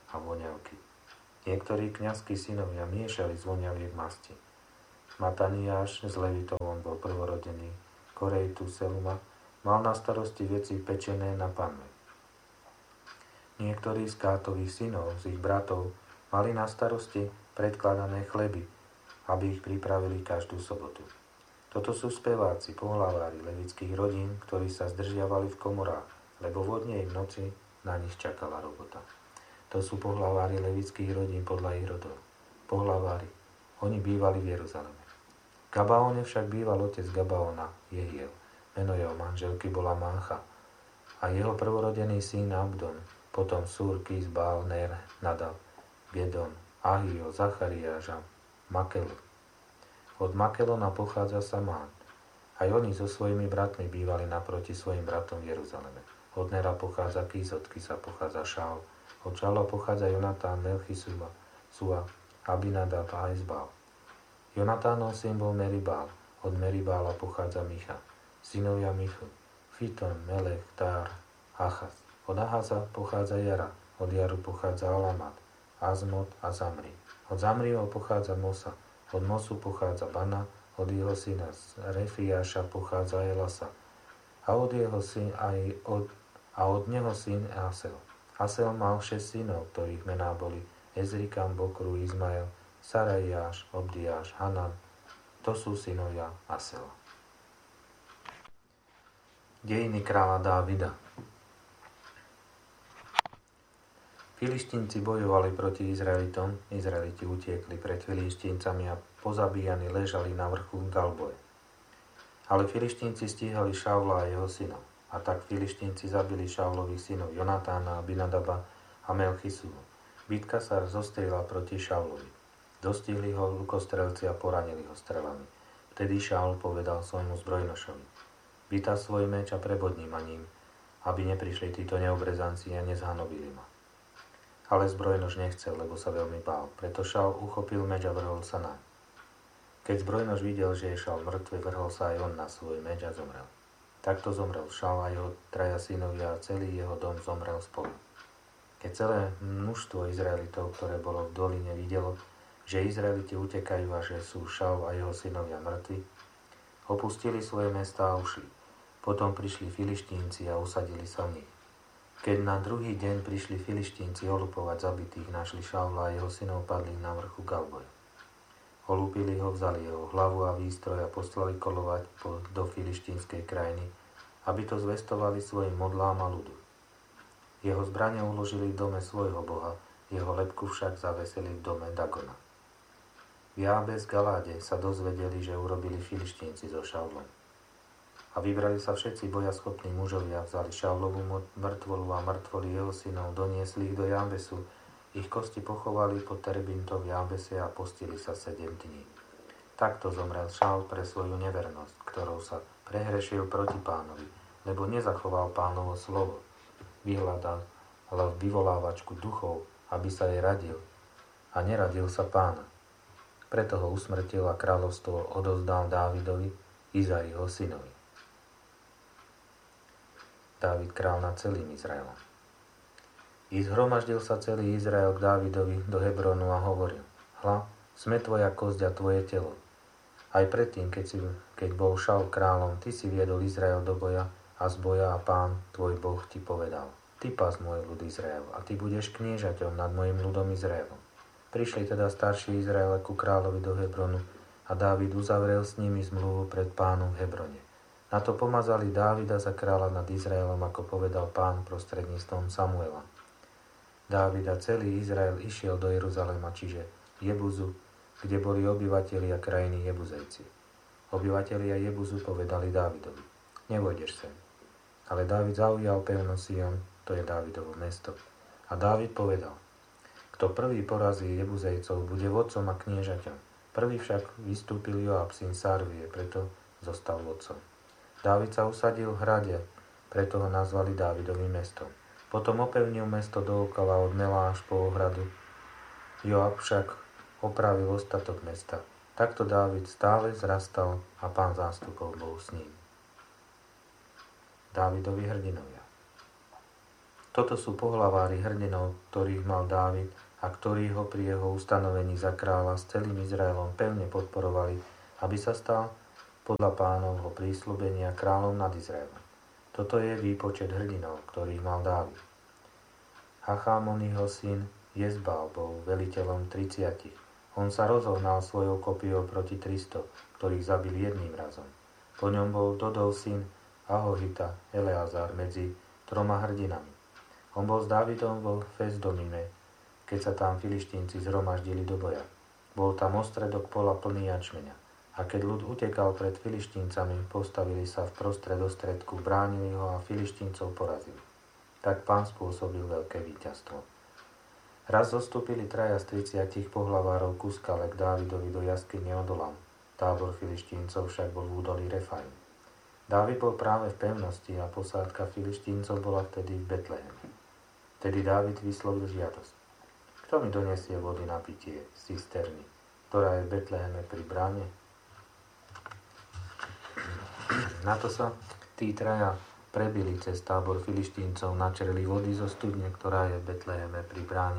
Speaker 1: a voňavky. Niektorí kňazskí synovia miešali z voňaviek masti. Mataniáš s Levitovom bol prvorodený, Korejtu Seluma mal na starosti veci pečené na panve. Niektorí z Kátových synov, z ich bratov, mali na starosti predkladané chleby, aby ich pripravili každú sobotu. Toto sú speváci, pohlavári levických rodín, ktorí sa zdržiavali v komorách, lebo vodne v noci na nich čakala robota. To sú pohlavári levických rodín podľa ich rodov. Pohlavári. Oni bývali v Jeruzaleme. V Gabaone však býval otec Gabaona, Jehiel. Meno jeho manželky bola Mácha. A jeho prvorodený syn Abdon, potom Súr, Kis, Bál, Ner, Nadab, Gedon, Ahio, Zachariáš a Makelu. Od Makelona pochádza Samán. Aj oni so svojimi bratmi bývali naproti svojim bratom v Jeruzaleme. Od Nera pochádza Kis, od Kisa pochádza Šaul. Od Šaula pochádza Jonatán, Melchisua, Abinadab a Ezbál. Jonatánov syn bol Meribál. Od Meribála pochádza Micha. Synovia Michy, Fiton, Melech, Tár, Achaz. Od Ahaza pochádza Jara. Od Jaru pochádza Alamat, Azmot a Zamri. Od Zamriho pochádza Mosa. Od Mosu pochádza Bana. Od jeho syna Refiáša pochádza Elasa. A od neho syn Asel. Asel mal 6 synov, ktorých mená boli Ezrikam, Bokru, Izmael, Sarajáš, Obdiáš, Hanan. To sú synovia Asela. Dejiny kráľa Dávida. Filištínci bojovali proti Izraelitom, Izraeliti utiekli pred Filištíncami a pozabíjani ležali na vrchu Galboje. Ale Filištínci stíhali Šaula a jeho synov. A tak Filištínci zabili Šaulových synov Jonatána, Abinadaba a Melchisu. Bitka sa zostrila proti Šaulovi. Dostihli ho lukostrelci a poranili ho strelami. Vtedy Šaul povedal svojmu zbrojnošovi: Vytá svoj meč a prebodni ma ním, aby neprišli títo neobrezanci a nezhanobili ma. Ale zbrojnož nechcel, lebo sa veľmi bál. Preto Šaul uchopil meč a vrhol sa naň. Keď zbrojnož videl, že je Šaul mŕtvy, vrhol sa aj on na svoj meč a zomrel. Takto zomrel Šaul a jeho 3 synovia a celý jeho dom zomrel spolu. Keď celé množstvo Izraelitov, ktoré bolo v doline, videlo, že Izraeliti utekajú a že sú Šaul a jeho synovia mŕtvi, opustili svoje mestá a ušli. Potom prišli Filištínci a usadili sa v nich. Keď na druhý deň prišli Filištínci olupovať zabitých, našli Šaula a jeho synov padli na vrchu Galboje. Olúpili ho, vzali jeho hlavu a výstroj a poslali kolovať do filištínskej krajiny, aby to zvestovali svojim modlám a ľudu. Jeho zbrane uložili v dome svojho boha, jeho lebku však zavesili v dome Dagona. V Jábes Galáde sa dozvedeli, že urobili Filištínci so Šaulom. A vybrali sa všetci bojaschopní mužovia, vzali Šaulovú mŕtvolu a mŕtvoly jeho synov, doniesli ich do Jábesu, ich kosti pochovali pod terebintom v Jábese a postili sa 7 dní. Takto zomrel Šaul pre svoju nevernosť, ktorou sa prehrešil proti Pánovi, lebo nezachoval Pánovo slovo. Vyhľadal vyvolávačku duchov, aby sa jej radil, a neradil sa Pána. Preto ho usmrtil a kráľovstvo odozdal Dávidovi, Izaiho synovi. Dávid král nad celým Izraelom. I zhromaždil sa celý Izrael k Dávidovi do Hebronu a hovoril: Hľa, sme tvoja kosť a tvoje telo. Aj predtým, keď bol Šaul kráľom, ty si viedol Izrael do boja a z boja a Pán, tvoj Boh, ti povedal: Ty pás môj ľud Izrael a ty budeš kniežaťom nad mojim ľudom Izraelom. Prišli teda starší Izraele ku kráľovi do Hebronu a Dávid uzavrel s nimi zmluvu pred Pánom v Hebrone. Na to pomazali Dávida za kráľa nad Izraelom, ako povedal Pán prostredníctvom Samuela. Dávid a celý Izrael išiel do Jeruzalema, čiže Jebuzu, kde boli obyvatelia krajiny Jebuzejci. Obyvatelia Jebuzu povedali Dávidovi: Nevojdeš sem. Ale Dávid zaujal pevno Sion, to je Dávidovo mesto. A Dávid povedal: Kto prvý porazí Jebuzejcov, bude vodcom a kniežaťom. Prvý však vystúpil Joab, syn Sarvie, preto zostal vodcom. Dávid sa usadil v hrade, preto ho nazvali Dávidovým mestom. Potom opevnil mesto dookola od Mela až po ohradu. Joab však opravil ostatok mesta. Takto Dávid stále zrastal a Pán zástupov bol s ním. Dávidovi hrdinovia. Toto sú pohlavári hrdinov, ktorých mal Dávid a ktorí ho pri jeho ustanovení za kráľa s celým Izraelom pevne podporovali, aby sa stal podľa Pánovho prísľubenia kráľom nad Izraelom. Toto je výpočet hrdinov, ktorých mal Dávid. Hachámonyho syn Jezbal bol veliteľom 30. On sa rozohnal svojou kopiou proti 300, ktorých zabil jedným razom. Po ňom bol Dodov syn Ahohita Eleazar medzi 3 hrdinami. On bol s Dávidom vo Fesdomime, keď sa tam Filištínci zhromaždili do boja. Bol tam ostredok pola plný jačmeňa. A keď ľud utekal pred Filištíncami, postavili sa v prostred ostredku, bránili ho a Filištíncov porazili. Tak Pán spôsobil veľké víťazstvo. Raz zostúpili 3 z 30 pohlavárov ku skale k Dávidovi do jaskyne Odolam. Tábor Filištíncov však bol v údolí Refaim. Dávid bol práve v pevnosti a posádka Filištíncov bola vtedy v Betleheme. Vtedy Dávid vyslovil žiadosť. Kto mi donesie vody na pitie z cisterny, ktorá je v Betleheme pri bráne? Na to sa tí 3 prebili cez tábor Filištíncov, načerli vody zo studne, ktorá je v Betleheme pri bráne.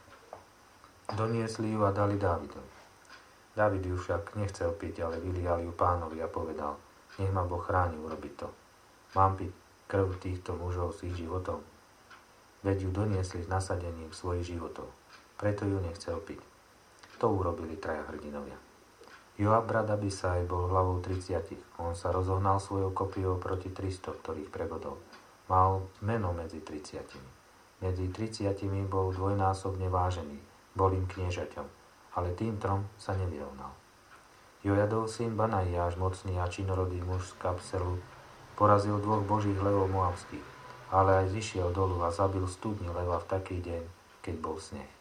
Speaker 1: Doniesli ju a dali Dávidovi. Dávid ju však nechcel piť, ale vylial ju Pánovi a povedal: nech ma Boh chráni urobiť to. Mám piť krv týchto mužov s ich životom. Veď ju doniesli s nasadením svojich životov. Preto ju nechcel piť. To urobili 3 hrdinovia. Joab brat Abisaj bol hlavou 30. On sa rozohnal svojou kopiou proti 300, ktorých prebodol. Mal meno medzi 30. Medzi 30 bol dvojnásobne vážený. Bol im kniežaťom. Ale tým 3 sa nevyrovnal. Jojadov syn Banaiáš, mocný a činorodý muž z Kapselu, porazil 2 božích levov moabských, ale aj zišiel dolu a zabil studni leva v taký deň, keď bol sneh.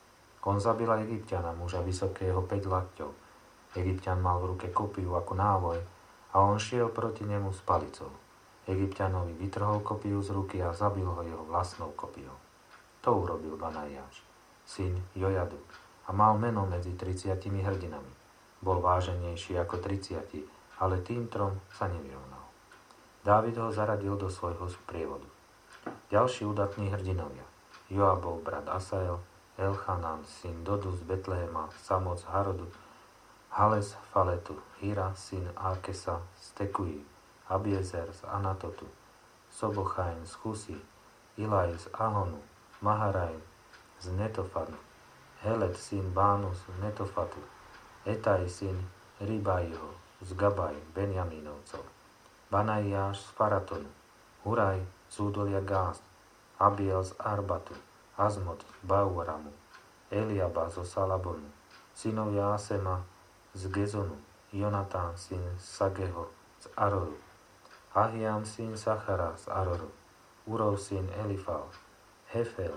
Speaker 1: On zabil aj Egypťana, muža vysokého 5 lakťov. Egypťan mal v ruke kopiu ako návoj a on šiel proti nemu s palicou. Egypťanovi vytrhol kopiu z ruky a zabil ho jeho vlastnou kopiou. To urobil Banaiáš, syn Jojadu, a mal meno medzi 30 hrdinami. Bol váženejší ako 30, ale tým 3 sa nevyrovnal. Dávid ho zaradil do svojho sprievodu. Ďalší udatní hrdinovia. Joab bol brat Asael, Elchanan, syn Dodu z Betlehema, Samoc z Harodu, Hales Faletu, Hira, syn Akesa z Tekuji, Abiezer z Anatotu, Sobochajn z Chusy, Ilaj z Ahonu, Maharaj z Netofadu, Helet, syn Bánus z Netofatu, Etaj, syn Ribajho z Gabaj, Benjamínovcov, Banaiáš z Faratonu, Huraj z údolia Gáz, Abiel z Arbatu, Azmot z Bauramu, Eliaba zo Salabonu, synovia Asema z Gezonu, Jonatán, syn Sageho z Aroru, Ahiam, syn Sachara z Aroru, Urov, syn Elifal, Hefel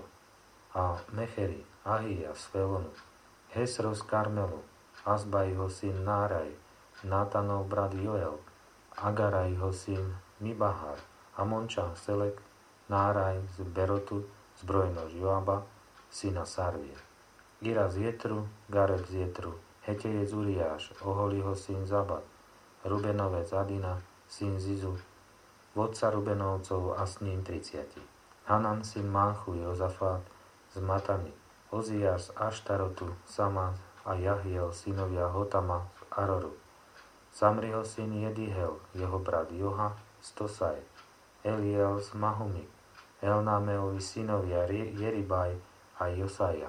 Speaker 1: a Mecheri, Ahia z Felonu, Hesro z Karmelu, Azbajho syn Náraj, Nátanov brat Joel, Agarajho syn Mibahar, Amončan Selek, Náraj z Berotu, zbrojnož Joaba, syna Sarvie, Ira z Jetru, Gareb z Jetru, Hetejec Uriáš, Oholiho syn Zabat, Rubenovec Adina, syn Zizu, vodca Rubenovcov a s ním 30. Hanan syn Máchu, Jozafát z Matany, Oziáš z Aštarotu, Sama a Jahiel, synovia Hotama z Aroru, Samriho syn Jedihel, jeho brat Joha z Tosaj, Eliel z Mahumi, Elnámeovi synovia Jeribaj a Josaja,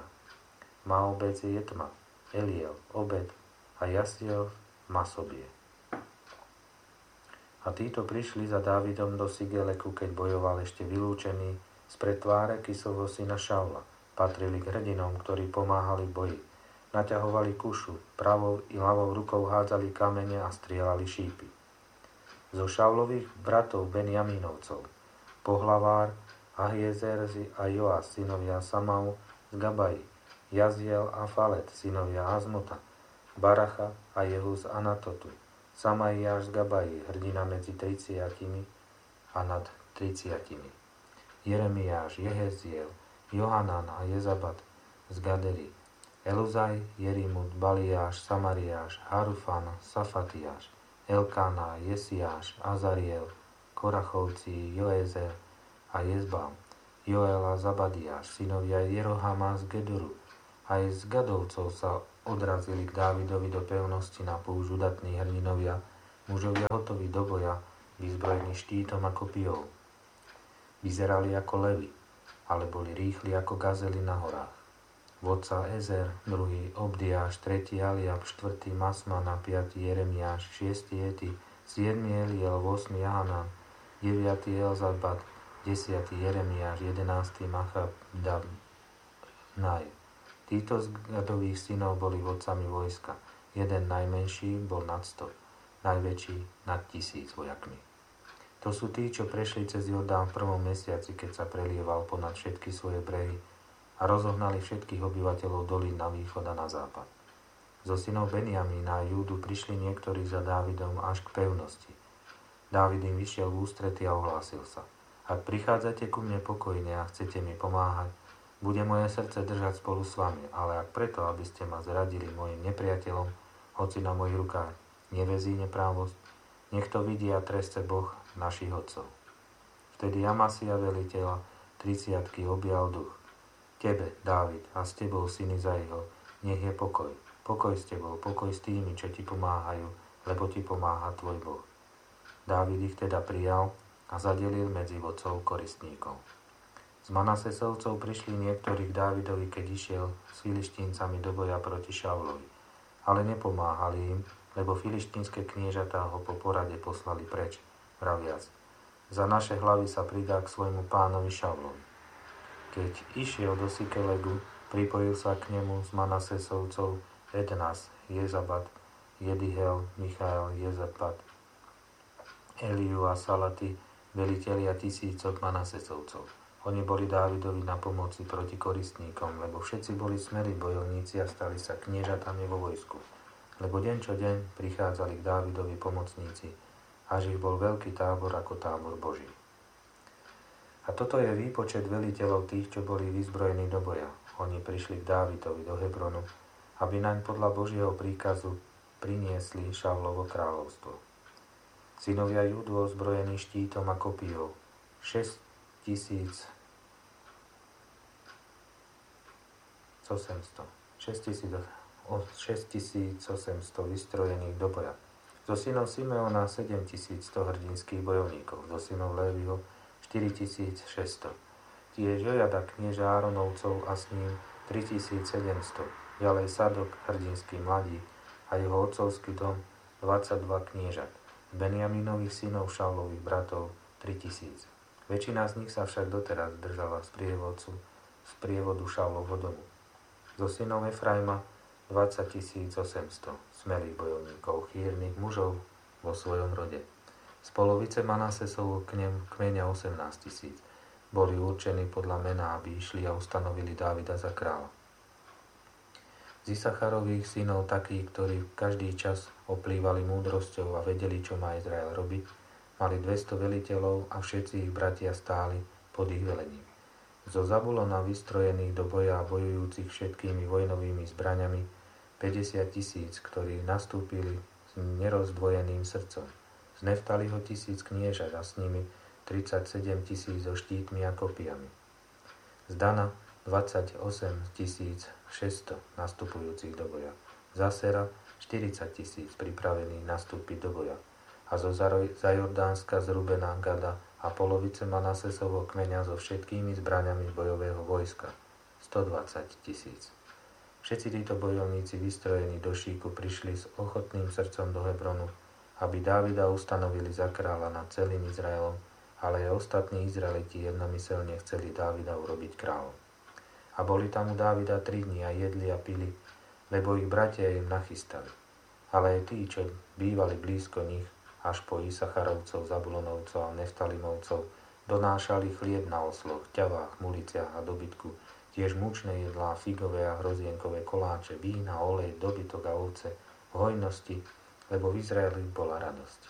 Speaker 1: Maobec Jetma, Eliel, Obed a Jasiel Masobie. A títo prišli za Dávidom do Sigeleku, keď bojoval ešte vylúčený spred tváre Kisovho syna Šaula. Patrili k hrdinom, ktorí pomáhali v boji. Naťahovali kušu, pravou i ľavou rukou hádzali kamene a strieľali šípy. Zo Šaulových bratov Benjamínovcov, pohlavár Ahiezer a Joas, synovia Samau z Gabaji, Jaziel a Falet, synovia Azmota, Baracha a Jehu z Anatotu, Samaiáš z Gabaji, hrdina medzi 30 a nad 30. Jeremiáš, Jeheziel, Johanan a Jezabat z Gadery, Eluzaj, Jerimut, Baliáš, Samariáš, Harufan, Safatiáš, Elkána, Jesiáš, Azariel, Korachovci, Joezer a Jezbám, Joel a Zabadiáš, synovia Jerohama z Gedoru. Aj z Gadovcov sa odrazili k Dávidovi do pevnosti na púšť udatní hrdinovia, mužovia hotoví do boja, vyzbrojení štítom a kopijou. Vyzerali ako levy, ale boli rýchli ako gazely na horách. Vodca Ezer, druhý Obdiáš, tretí Aliab, štvrtý Masmana, piatý Jeremiáš, šiestý Eti, siedmy Eliel, 8. Jahanan, 9. Elzabad, 10. Jeremiáš, 11. Machabdabnaj. Títo z Gadových synov boli vodcami vojska. Jeden najmenší bol nad 100, najväčší nad 1000 vojakmi. To sú tí, čo prešli cez Jordán v prvom mesiaci, keď sa prelieval ponad všetky svoje brehy a rozohnali všetkých obyvateľov dolín na východ a na západ. Zo synov Benjamína a Júdu prišli niektorí za Dávidom až k pevnosti. Dávid im vyšiel v ústrety a ohlásil sa: Ak prichádzate ku mne pokojne a chcete mi pomáhať, bude moje srdce držať spolu s vami, ale ak preto, aby ste ma zradili mojim nepriateľom, hoci na mojich rukách nevezí neprávosť, nech to vidí a treste Boh našich otcov. Vtedy Amasia veliteľa 30-ky objal duch. Tebe, Dávid, a s tebou, syny Zaiho, nech je pokoj. Pokoj s tebou, pokoj s tými, čo ti pomáhajú, lebo ti pomáha tvoj Boh. Dávid ich teda prijal a zadelil medzi vodcov koristníkov. Z Manasesovcov prišli niektorí k Dávidovi, keď išiel s Filištíncami do boja proti Šaulovi, ale nepomáhali im, lebo filištínske kniežatá ho po porade poslali preč, vraviac: Za naše hlavy sa pridá k svojmu pánovi Šaulovi. Keď išiel do Sikelegu, pripojil sa k nemu z Manasesovcov Ednas, Jezabad, Jedihel, Michael, Jezabad, Eliu a Salaty, velitelia 1000 Manasesovcov. Oni boli Dávidovi na pomoci proti koristníkom, lebo všetci boli smelí bojovníci a stali sa kniežatami vo vojsku. Lebo deň čo deň prichádzali k Dávidovi pomocníci, až ich bol veľký tábor ako tábor Boží. A toto je výpočet veliteľov tých, čo boli vyzbrojení do boja. Oni prišli k Dávidovi do Hebronu, aby naň podľa Božieho príkazu priniesli Šaulovo kráľovstvo. Synovia Júdu ozbrojení štítom a kopijou, 6800 vystrojených do boja. Zo synov Simeona 7100 hrdinských bojovníkov, zo synov Léviho 4600. Tiež Jojada knieža Áronovcov a s ním 3700. Ďalej Sadok, hrdinský mladík, a jeho otcovský dom 22 kniežat. Benjaminových synov Šaulových bratov 3000. Väčšina z nich sa však doteraz držala z prievodu Šaulovho domu. Zo synov Efraima 20 800 smelých bojovníkov, chýrnych mužov vo svojom rode. Z polovice Manasesovho kmeňa 18 000 boli určení podľa mena, aby išli a ustanovili Dávida za kráľa. Z Isacharových synov takí, ktorí každý čas oplývali múdrosťou a vedeli, čo má Izrael robiť, mali 200 veliteľov a všetci ich bratia stáli pod ich velením. Zo Zabulona vystrojených do boja a bojujúcich všetkými vojnovými zbraňami 50 000, ktorí nastúpili s nerozdvojeným srdcom. Z Neftaliho 1000 kniežat a s nimi 37 000 so štítmi a kopijami. Z Dana 28 600 nastupujúcich do boja. Z Asera 40 000 pripravených nastúpiť do boja. A zo Zajordánska, z Rubena, Gada a polovice Manasesovho kmeňa so všetkými zbraňami bojového vojska 120 000. Všetci títo bojovníci vystrojení do šíku prišli s ochotným srdcom do Hebronu, aby Dávida ustanovili za kráľa nad celým Izraelom, ale aj ostatní Izraeliti jednomyselne chceli Dávida urobiť kráľom. A boli tam u Dávida 3 dni a jedli a pili, lebo ich bratia im nachystali. Ale aj tí, čo bývali blízko nich, až po Isacharovcov, Zabulonovcov a Neftalimovcov, donášali chlieb na osloch, ťavách, muliciach a dobytku, tiež mučné jedlá, figové a hrozienkové koláče, vína, olej, dobytok a ovce, v hojnosti, lebo v Izraeli bola radosť.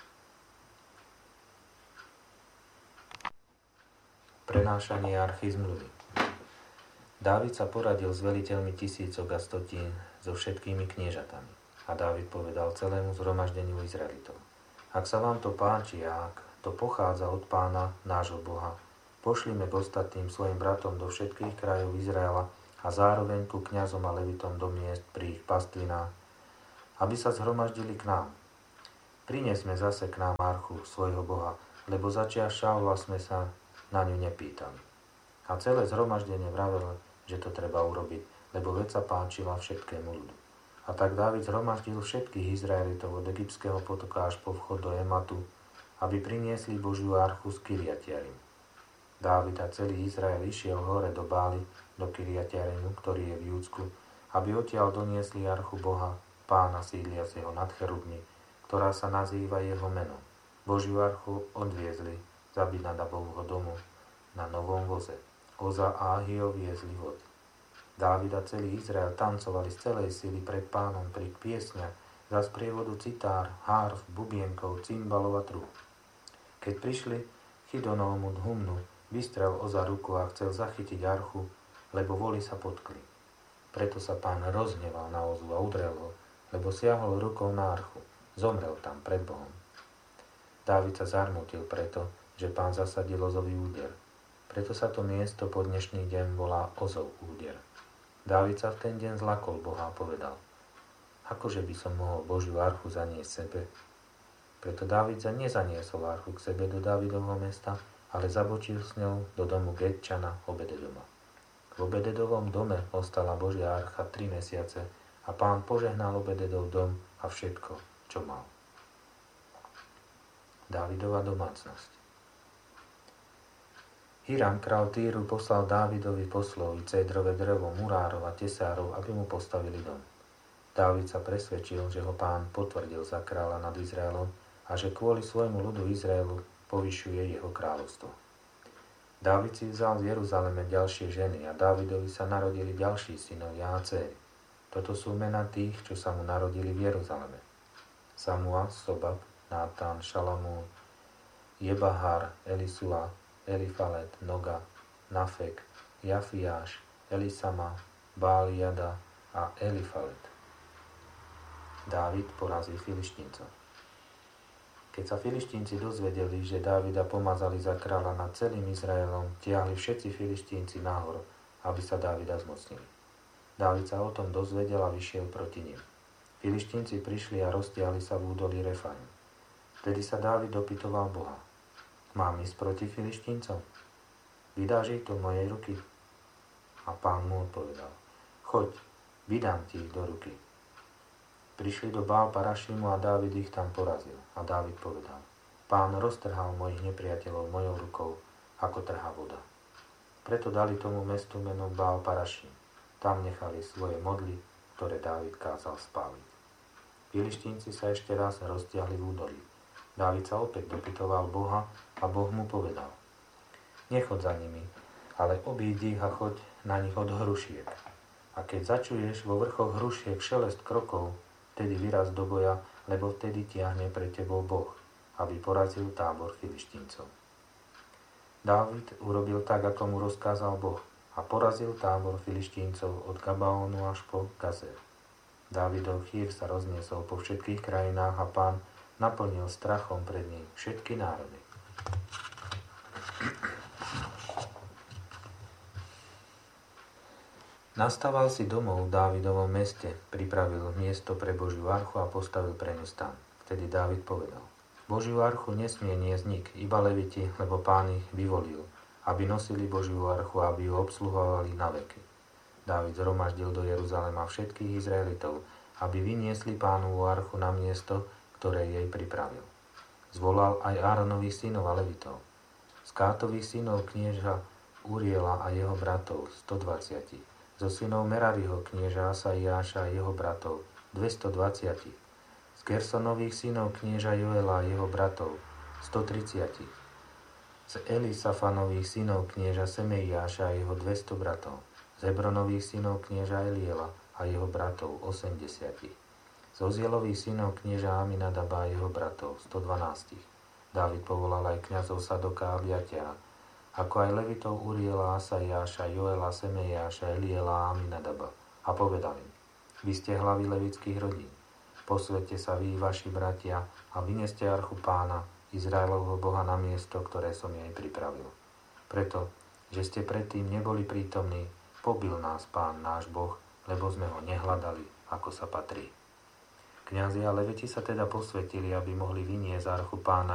Speaker 1: Prenášanie archy zmluvy. Dávid sa poradil s veliteľmi 1000 a 100 so všetkými kniežatami. A Dávid povedal celému zhromaždeniu Izraelitov: Ak sa vám to páči a ak to pochádza od Pána, nášho Boha, Pošlime k ostatným svojim bratom do všetkých krajov Izraela a zároveň ku kňazom a levitom do miest pri ich pastvinách, aby sa zhromaždili k nám. Priniesme zase k nám archu svojho Boha, lebo začia Šaula sme sa na ňu nepýtali. A celé zhromaždenie vravelo, že to treba urobiť, lebo vec sa páčila všetkému ľudu. A tak Dávid zhromaždil všetkých Izraelitov od egyptského potoka až po vchod do Ematu, aby priniesli Božiu archu z Kiriatjarim. Dávid a celý Izrael išiel hore do Bály, do Kiriatjarimu, ktorý je v Júdsku, aby odtiaľ doniesli archu Boha, Pána sídliaceho nad cherubmi, ktorá sa nazýva jeho menom. Božiu archu odviezli z Abinadabovho domu na novom voze. Oza a Ahio viezli vod. Dávid a celý Izrael tancovali z celej sily pred Pánom pri piesňach za sprievodu citár, hárf, bubienkov, cymbalov a trúb. Keď prišli Chidonovmu Humnu, vystrel Oza ruku a chcel zachytiť archu, lebo voli sa potkli. Preto sa Pán rozhneval na Ozu a udrel ho, lebo siahol rukou na archu. Zomrel tam pred Bohom. Dávid sa zarmútil preto, že Pán zasadil Ozový úder. Preto sa to miesto po dnešný deň volá Ozov úder. Dávid sa v ten deň zlakol Boha a povedal: akože by som mohol Božiu archu zaniesť sebe? Preto Dávid sa nezaniesol archu k sebe do Dávidovho mesta, ale zabočil s ňou do domu Getčana Obededoma. V Obededovom dome ostala Božia archa 3 mesiace a Pán požehnal Obededov dom a všetko, čo mal. Dávidova domácnosť. Hiram, král Týru, poslal Dávidovi poslov i cédrové drevo, murárov a tesárov, aby mu postavili dom. Dávid sa presvedčil, že ho Pán potvrdil za kráľa nad Izraelom a že kvôli svojmu ľudu Izraelu povyšuje jeho kráľovstvo. Dávid si vzal z Jeruzaleme ďalšie ženy a Dávidovi sa narodili ďalší synovia a dcéry. Toto sú mená tých, čo sa mu narodili v Jeruzaleme. Samua, Sobab, Nátan, Šalamún, Jebahar, Elisua, Elifalet, Noga, Nafek, Jafiáš, Elisama, Báliada a Elifalet. Dávid porazil Filištíncov. Keď sa Filištínci dozvedeli, že Dávida pomazali za kráľa nad celým Izraelom, tiahli všetci Filištínci nahor, aby sa Dávida zmocnili. Dávid sa o tom dozvedel a vyšiel proti nim. Filištínci prišli a roztiahli sa v údolí Refaim. Vtedy sa Dávid dopytoval Boha: mám ísť proti Filištíncom? Vydáš ich do mojej ruky? A Pán mu odpovedal: choď, vydám ti ich do ruky. Prišli do Bál Parašimu a Dávid ich tam porazil. A Dávid povedal: Pán roztrhal mojich nepriateľov mojou rukou, ako trhá voda. Preto dali tomu mestu meno Bál Parašim. Tam nechali svoje modly, ktoré Dávid kázal spáliť. Filištínci sa ešte raz roztiahli v údolí. Dávid sa opäť dopytoval Boha a Boh mu povedal: nechod za nimi, ale obídi ich a choď na nich od hrušiek. A keď začuješ vo vrchoch hrušiek šelest krokov, vtedy vyraz do boja, lebo vtedy tiahne pre tebou Boh, aby porazil tábor Filištíncov. Dávid urobil tak, ako mu rozkázal Boh, a porazil tábor Filištíncov od Gabaónu až po Gazer. Dávidov chýr sa rozniesol po všetkých krajinách a Pán naplnil strachom pred ním všetky národy. Nastaval si domov v Dávidovom meste, pripravil miesto pre Božiu archu a postavil pre ňu stan. Vtedy Dávid povedal: Božiu archu nesmie niesť nik, iba leviti, lebo Pán ich vyvolil, aby nosili Božiu archu a aby ju obsluhovali na veky. Dávid zhromaždil do Jeruzalema všetkých Izraelitov, aby vyniesli Pánovu archu na miesto, ktoré jej pripravil. Zvolal aj Áronových synov a levitov. Z Kátových synov knieža Uriela a jeho bratov 120. Zo synov Merariho knieža Asaiáša a jeho bratov 220. Z Gersonových synov knieža Joela a jeho bratov 130. Z Elisafanových synov knieža Semeiáša a jeho 200 bratov. Z Hebronových synov knieža Eliela a jeho bratov 80. Z Ozielových synov knieža Aminadaba a jeho bratov 112. Dávid povolal aj kňazov Sadoka a Abiatera, ako aj levitov Uriela, Asaiáša, Joela, Semeiáša, Eliela a Aminadaba, a povedal im: vy ste hlavy levických rodín. Posvete sa vy, vaši bratia, a vyneste archu Pána, Izraelovho Boha, na miesto, ktoré som jej pripravil. Preto, že ste predtým neboli prítomní, pobil nás Pán náš Boh, lebo sme ho nehľadali, ako sa patrí. Kňazi a leviti sa teda posvetili, aby mohli vyniesť archu Pána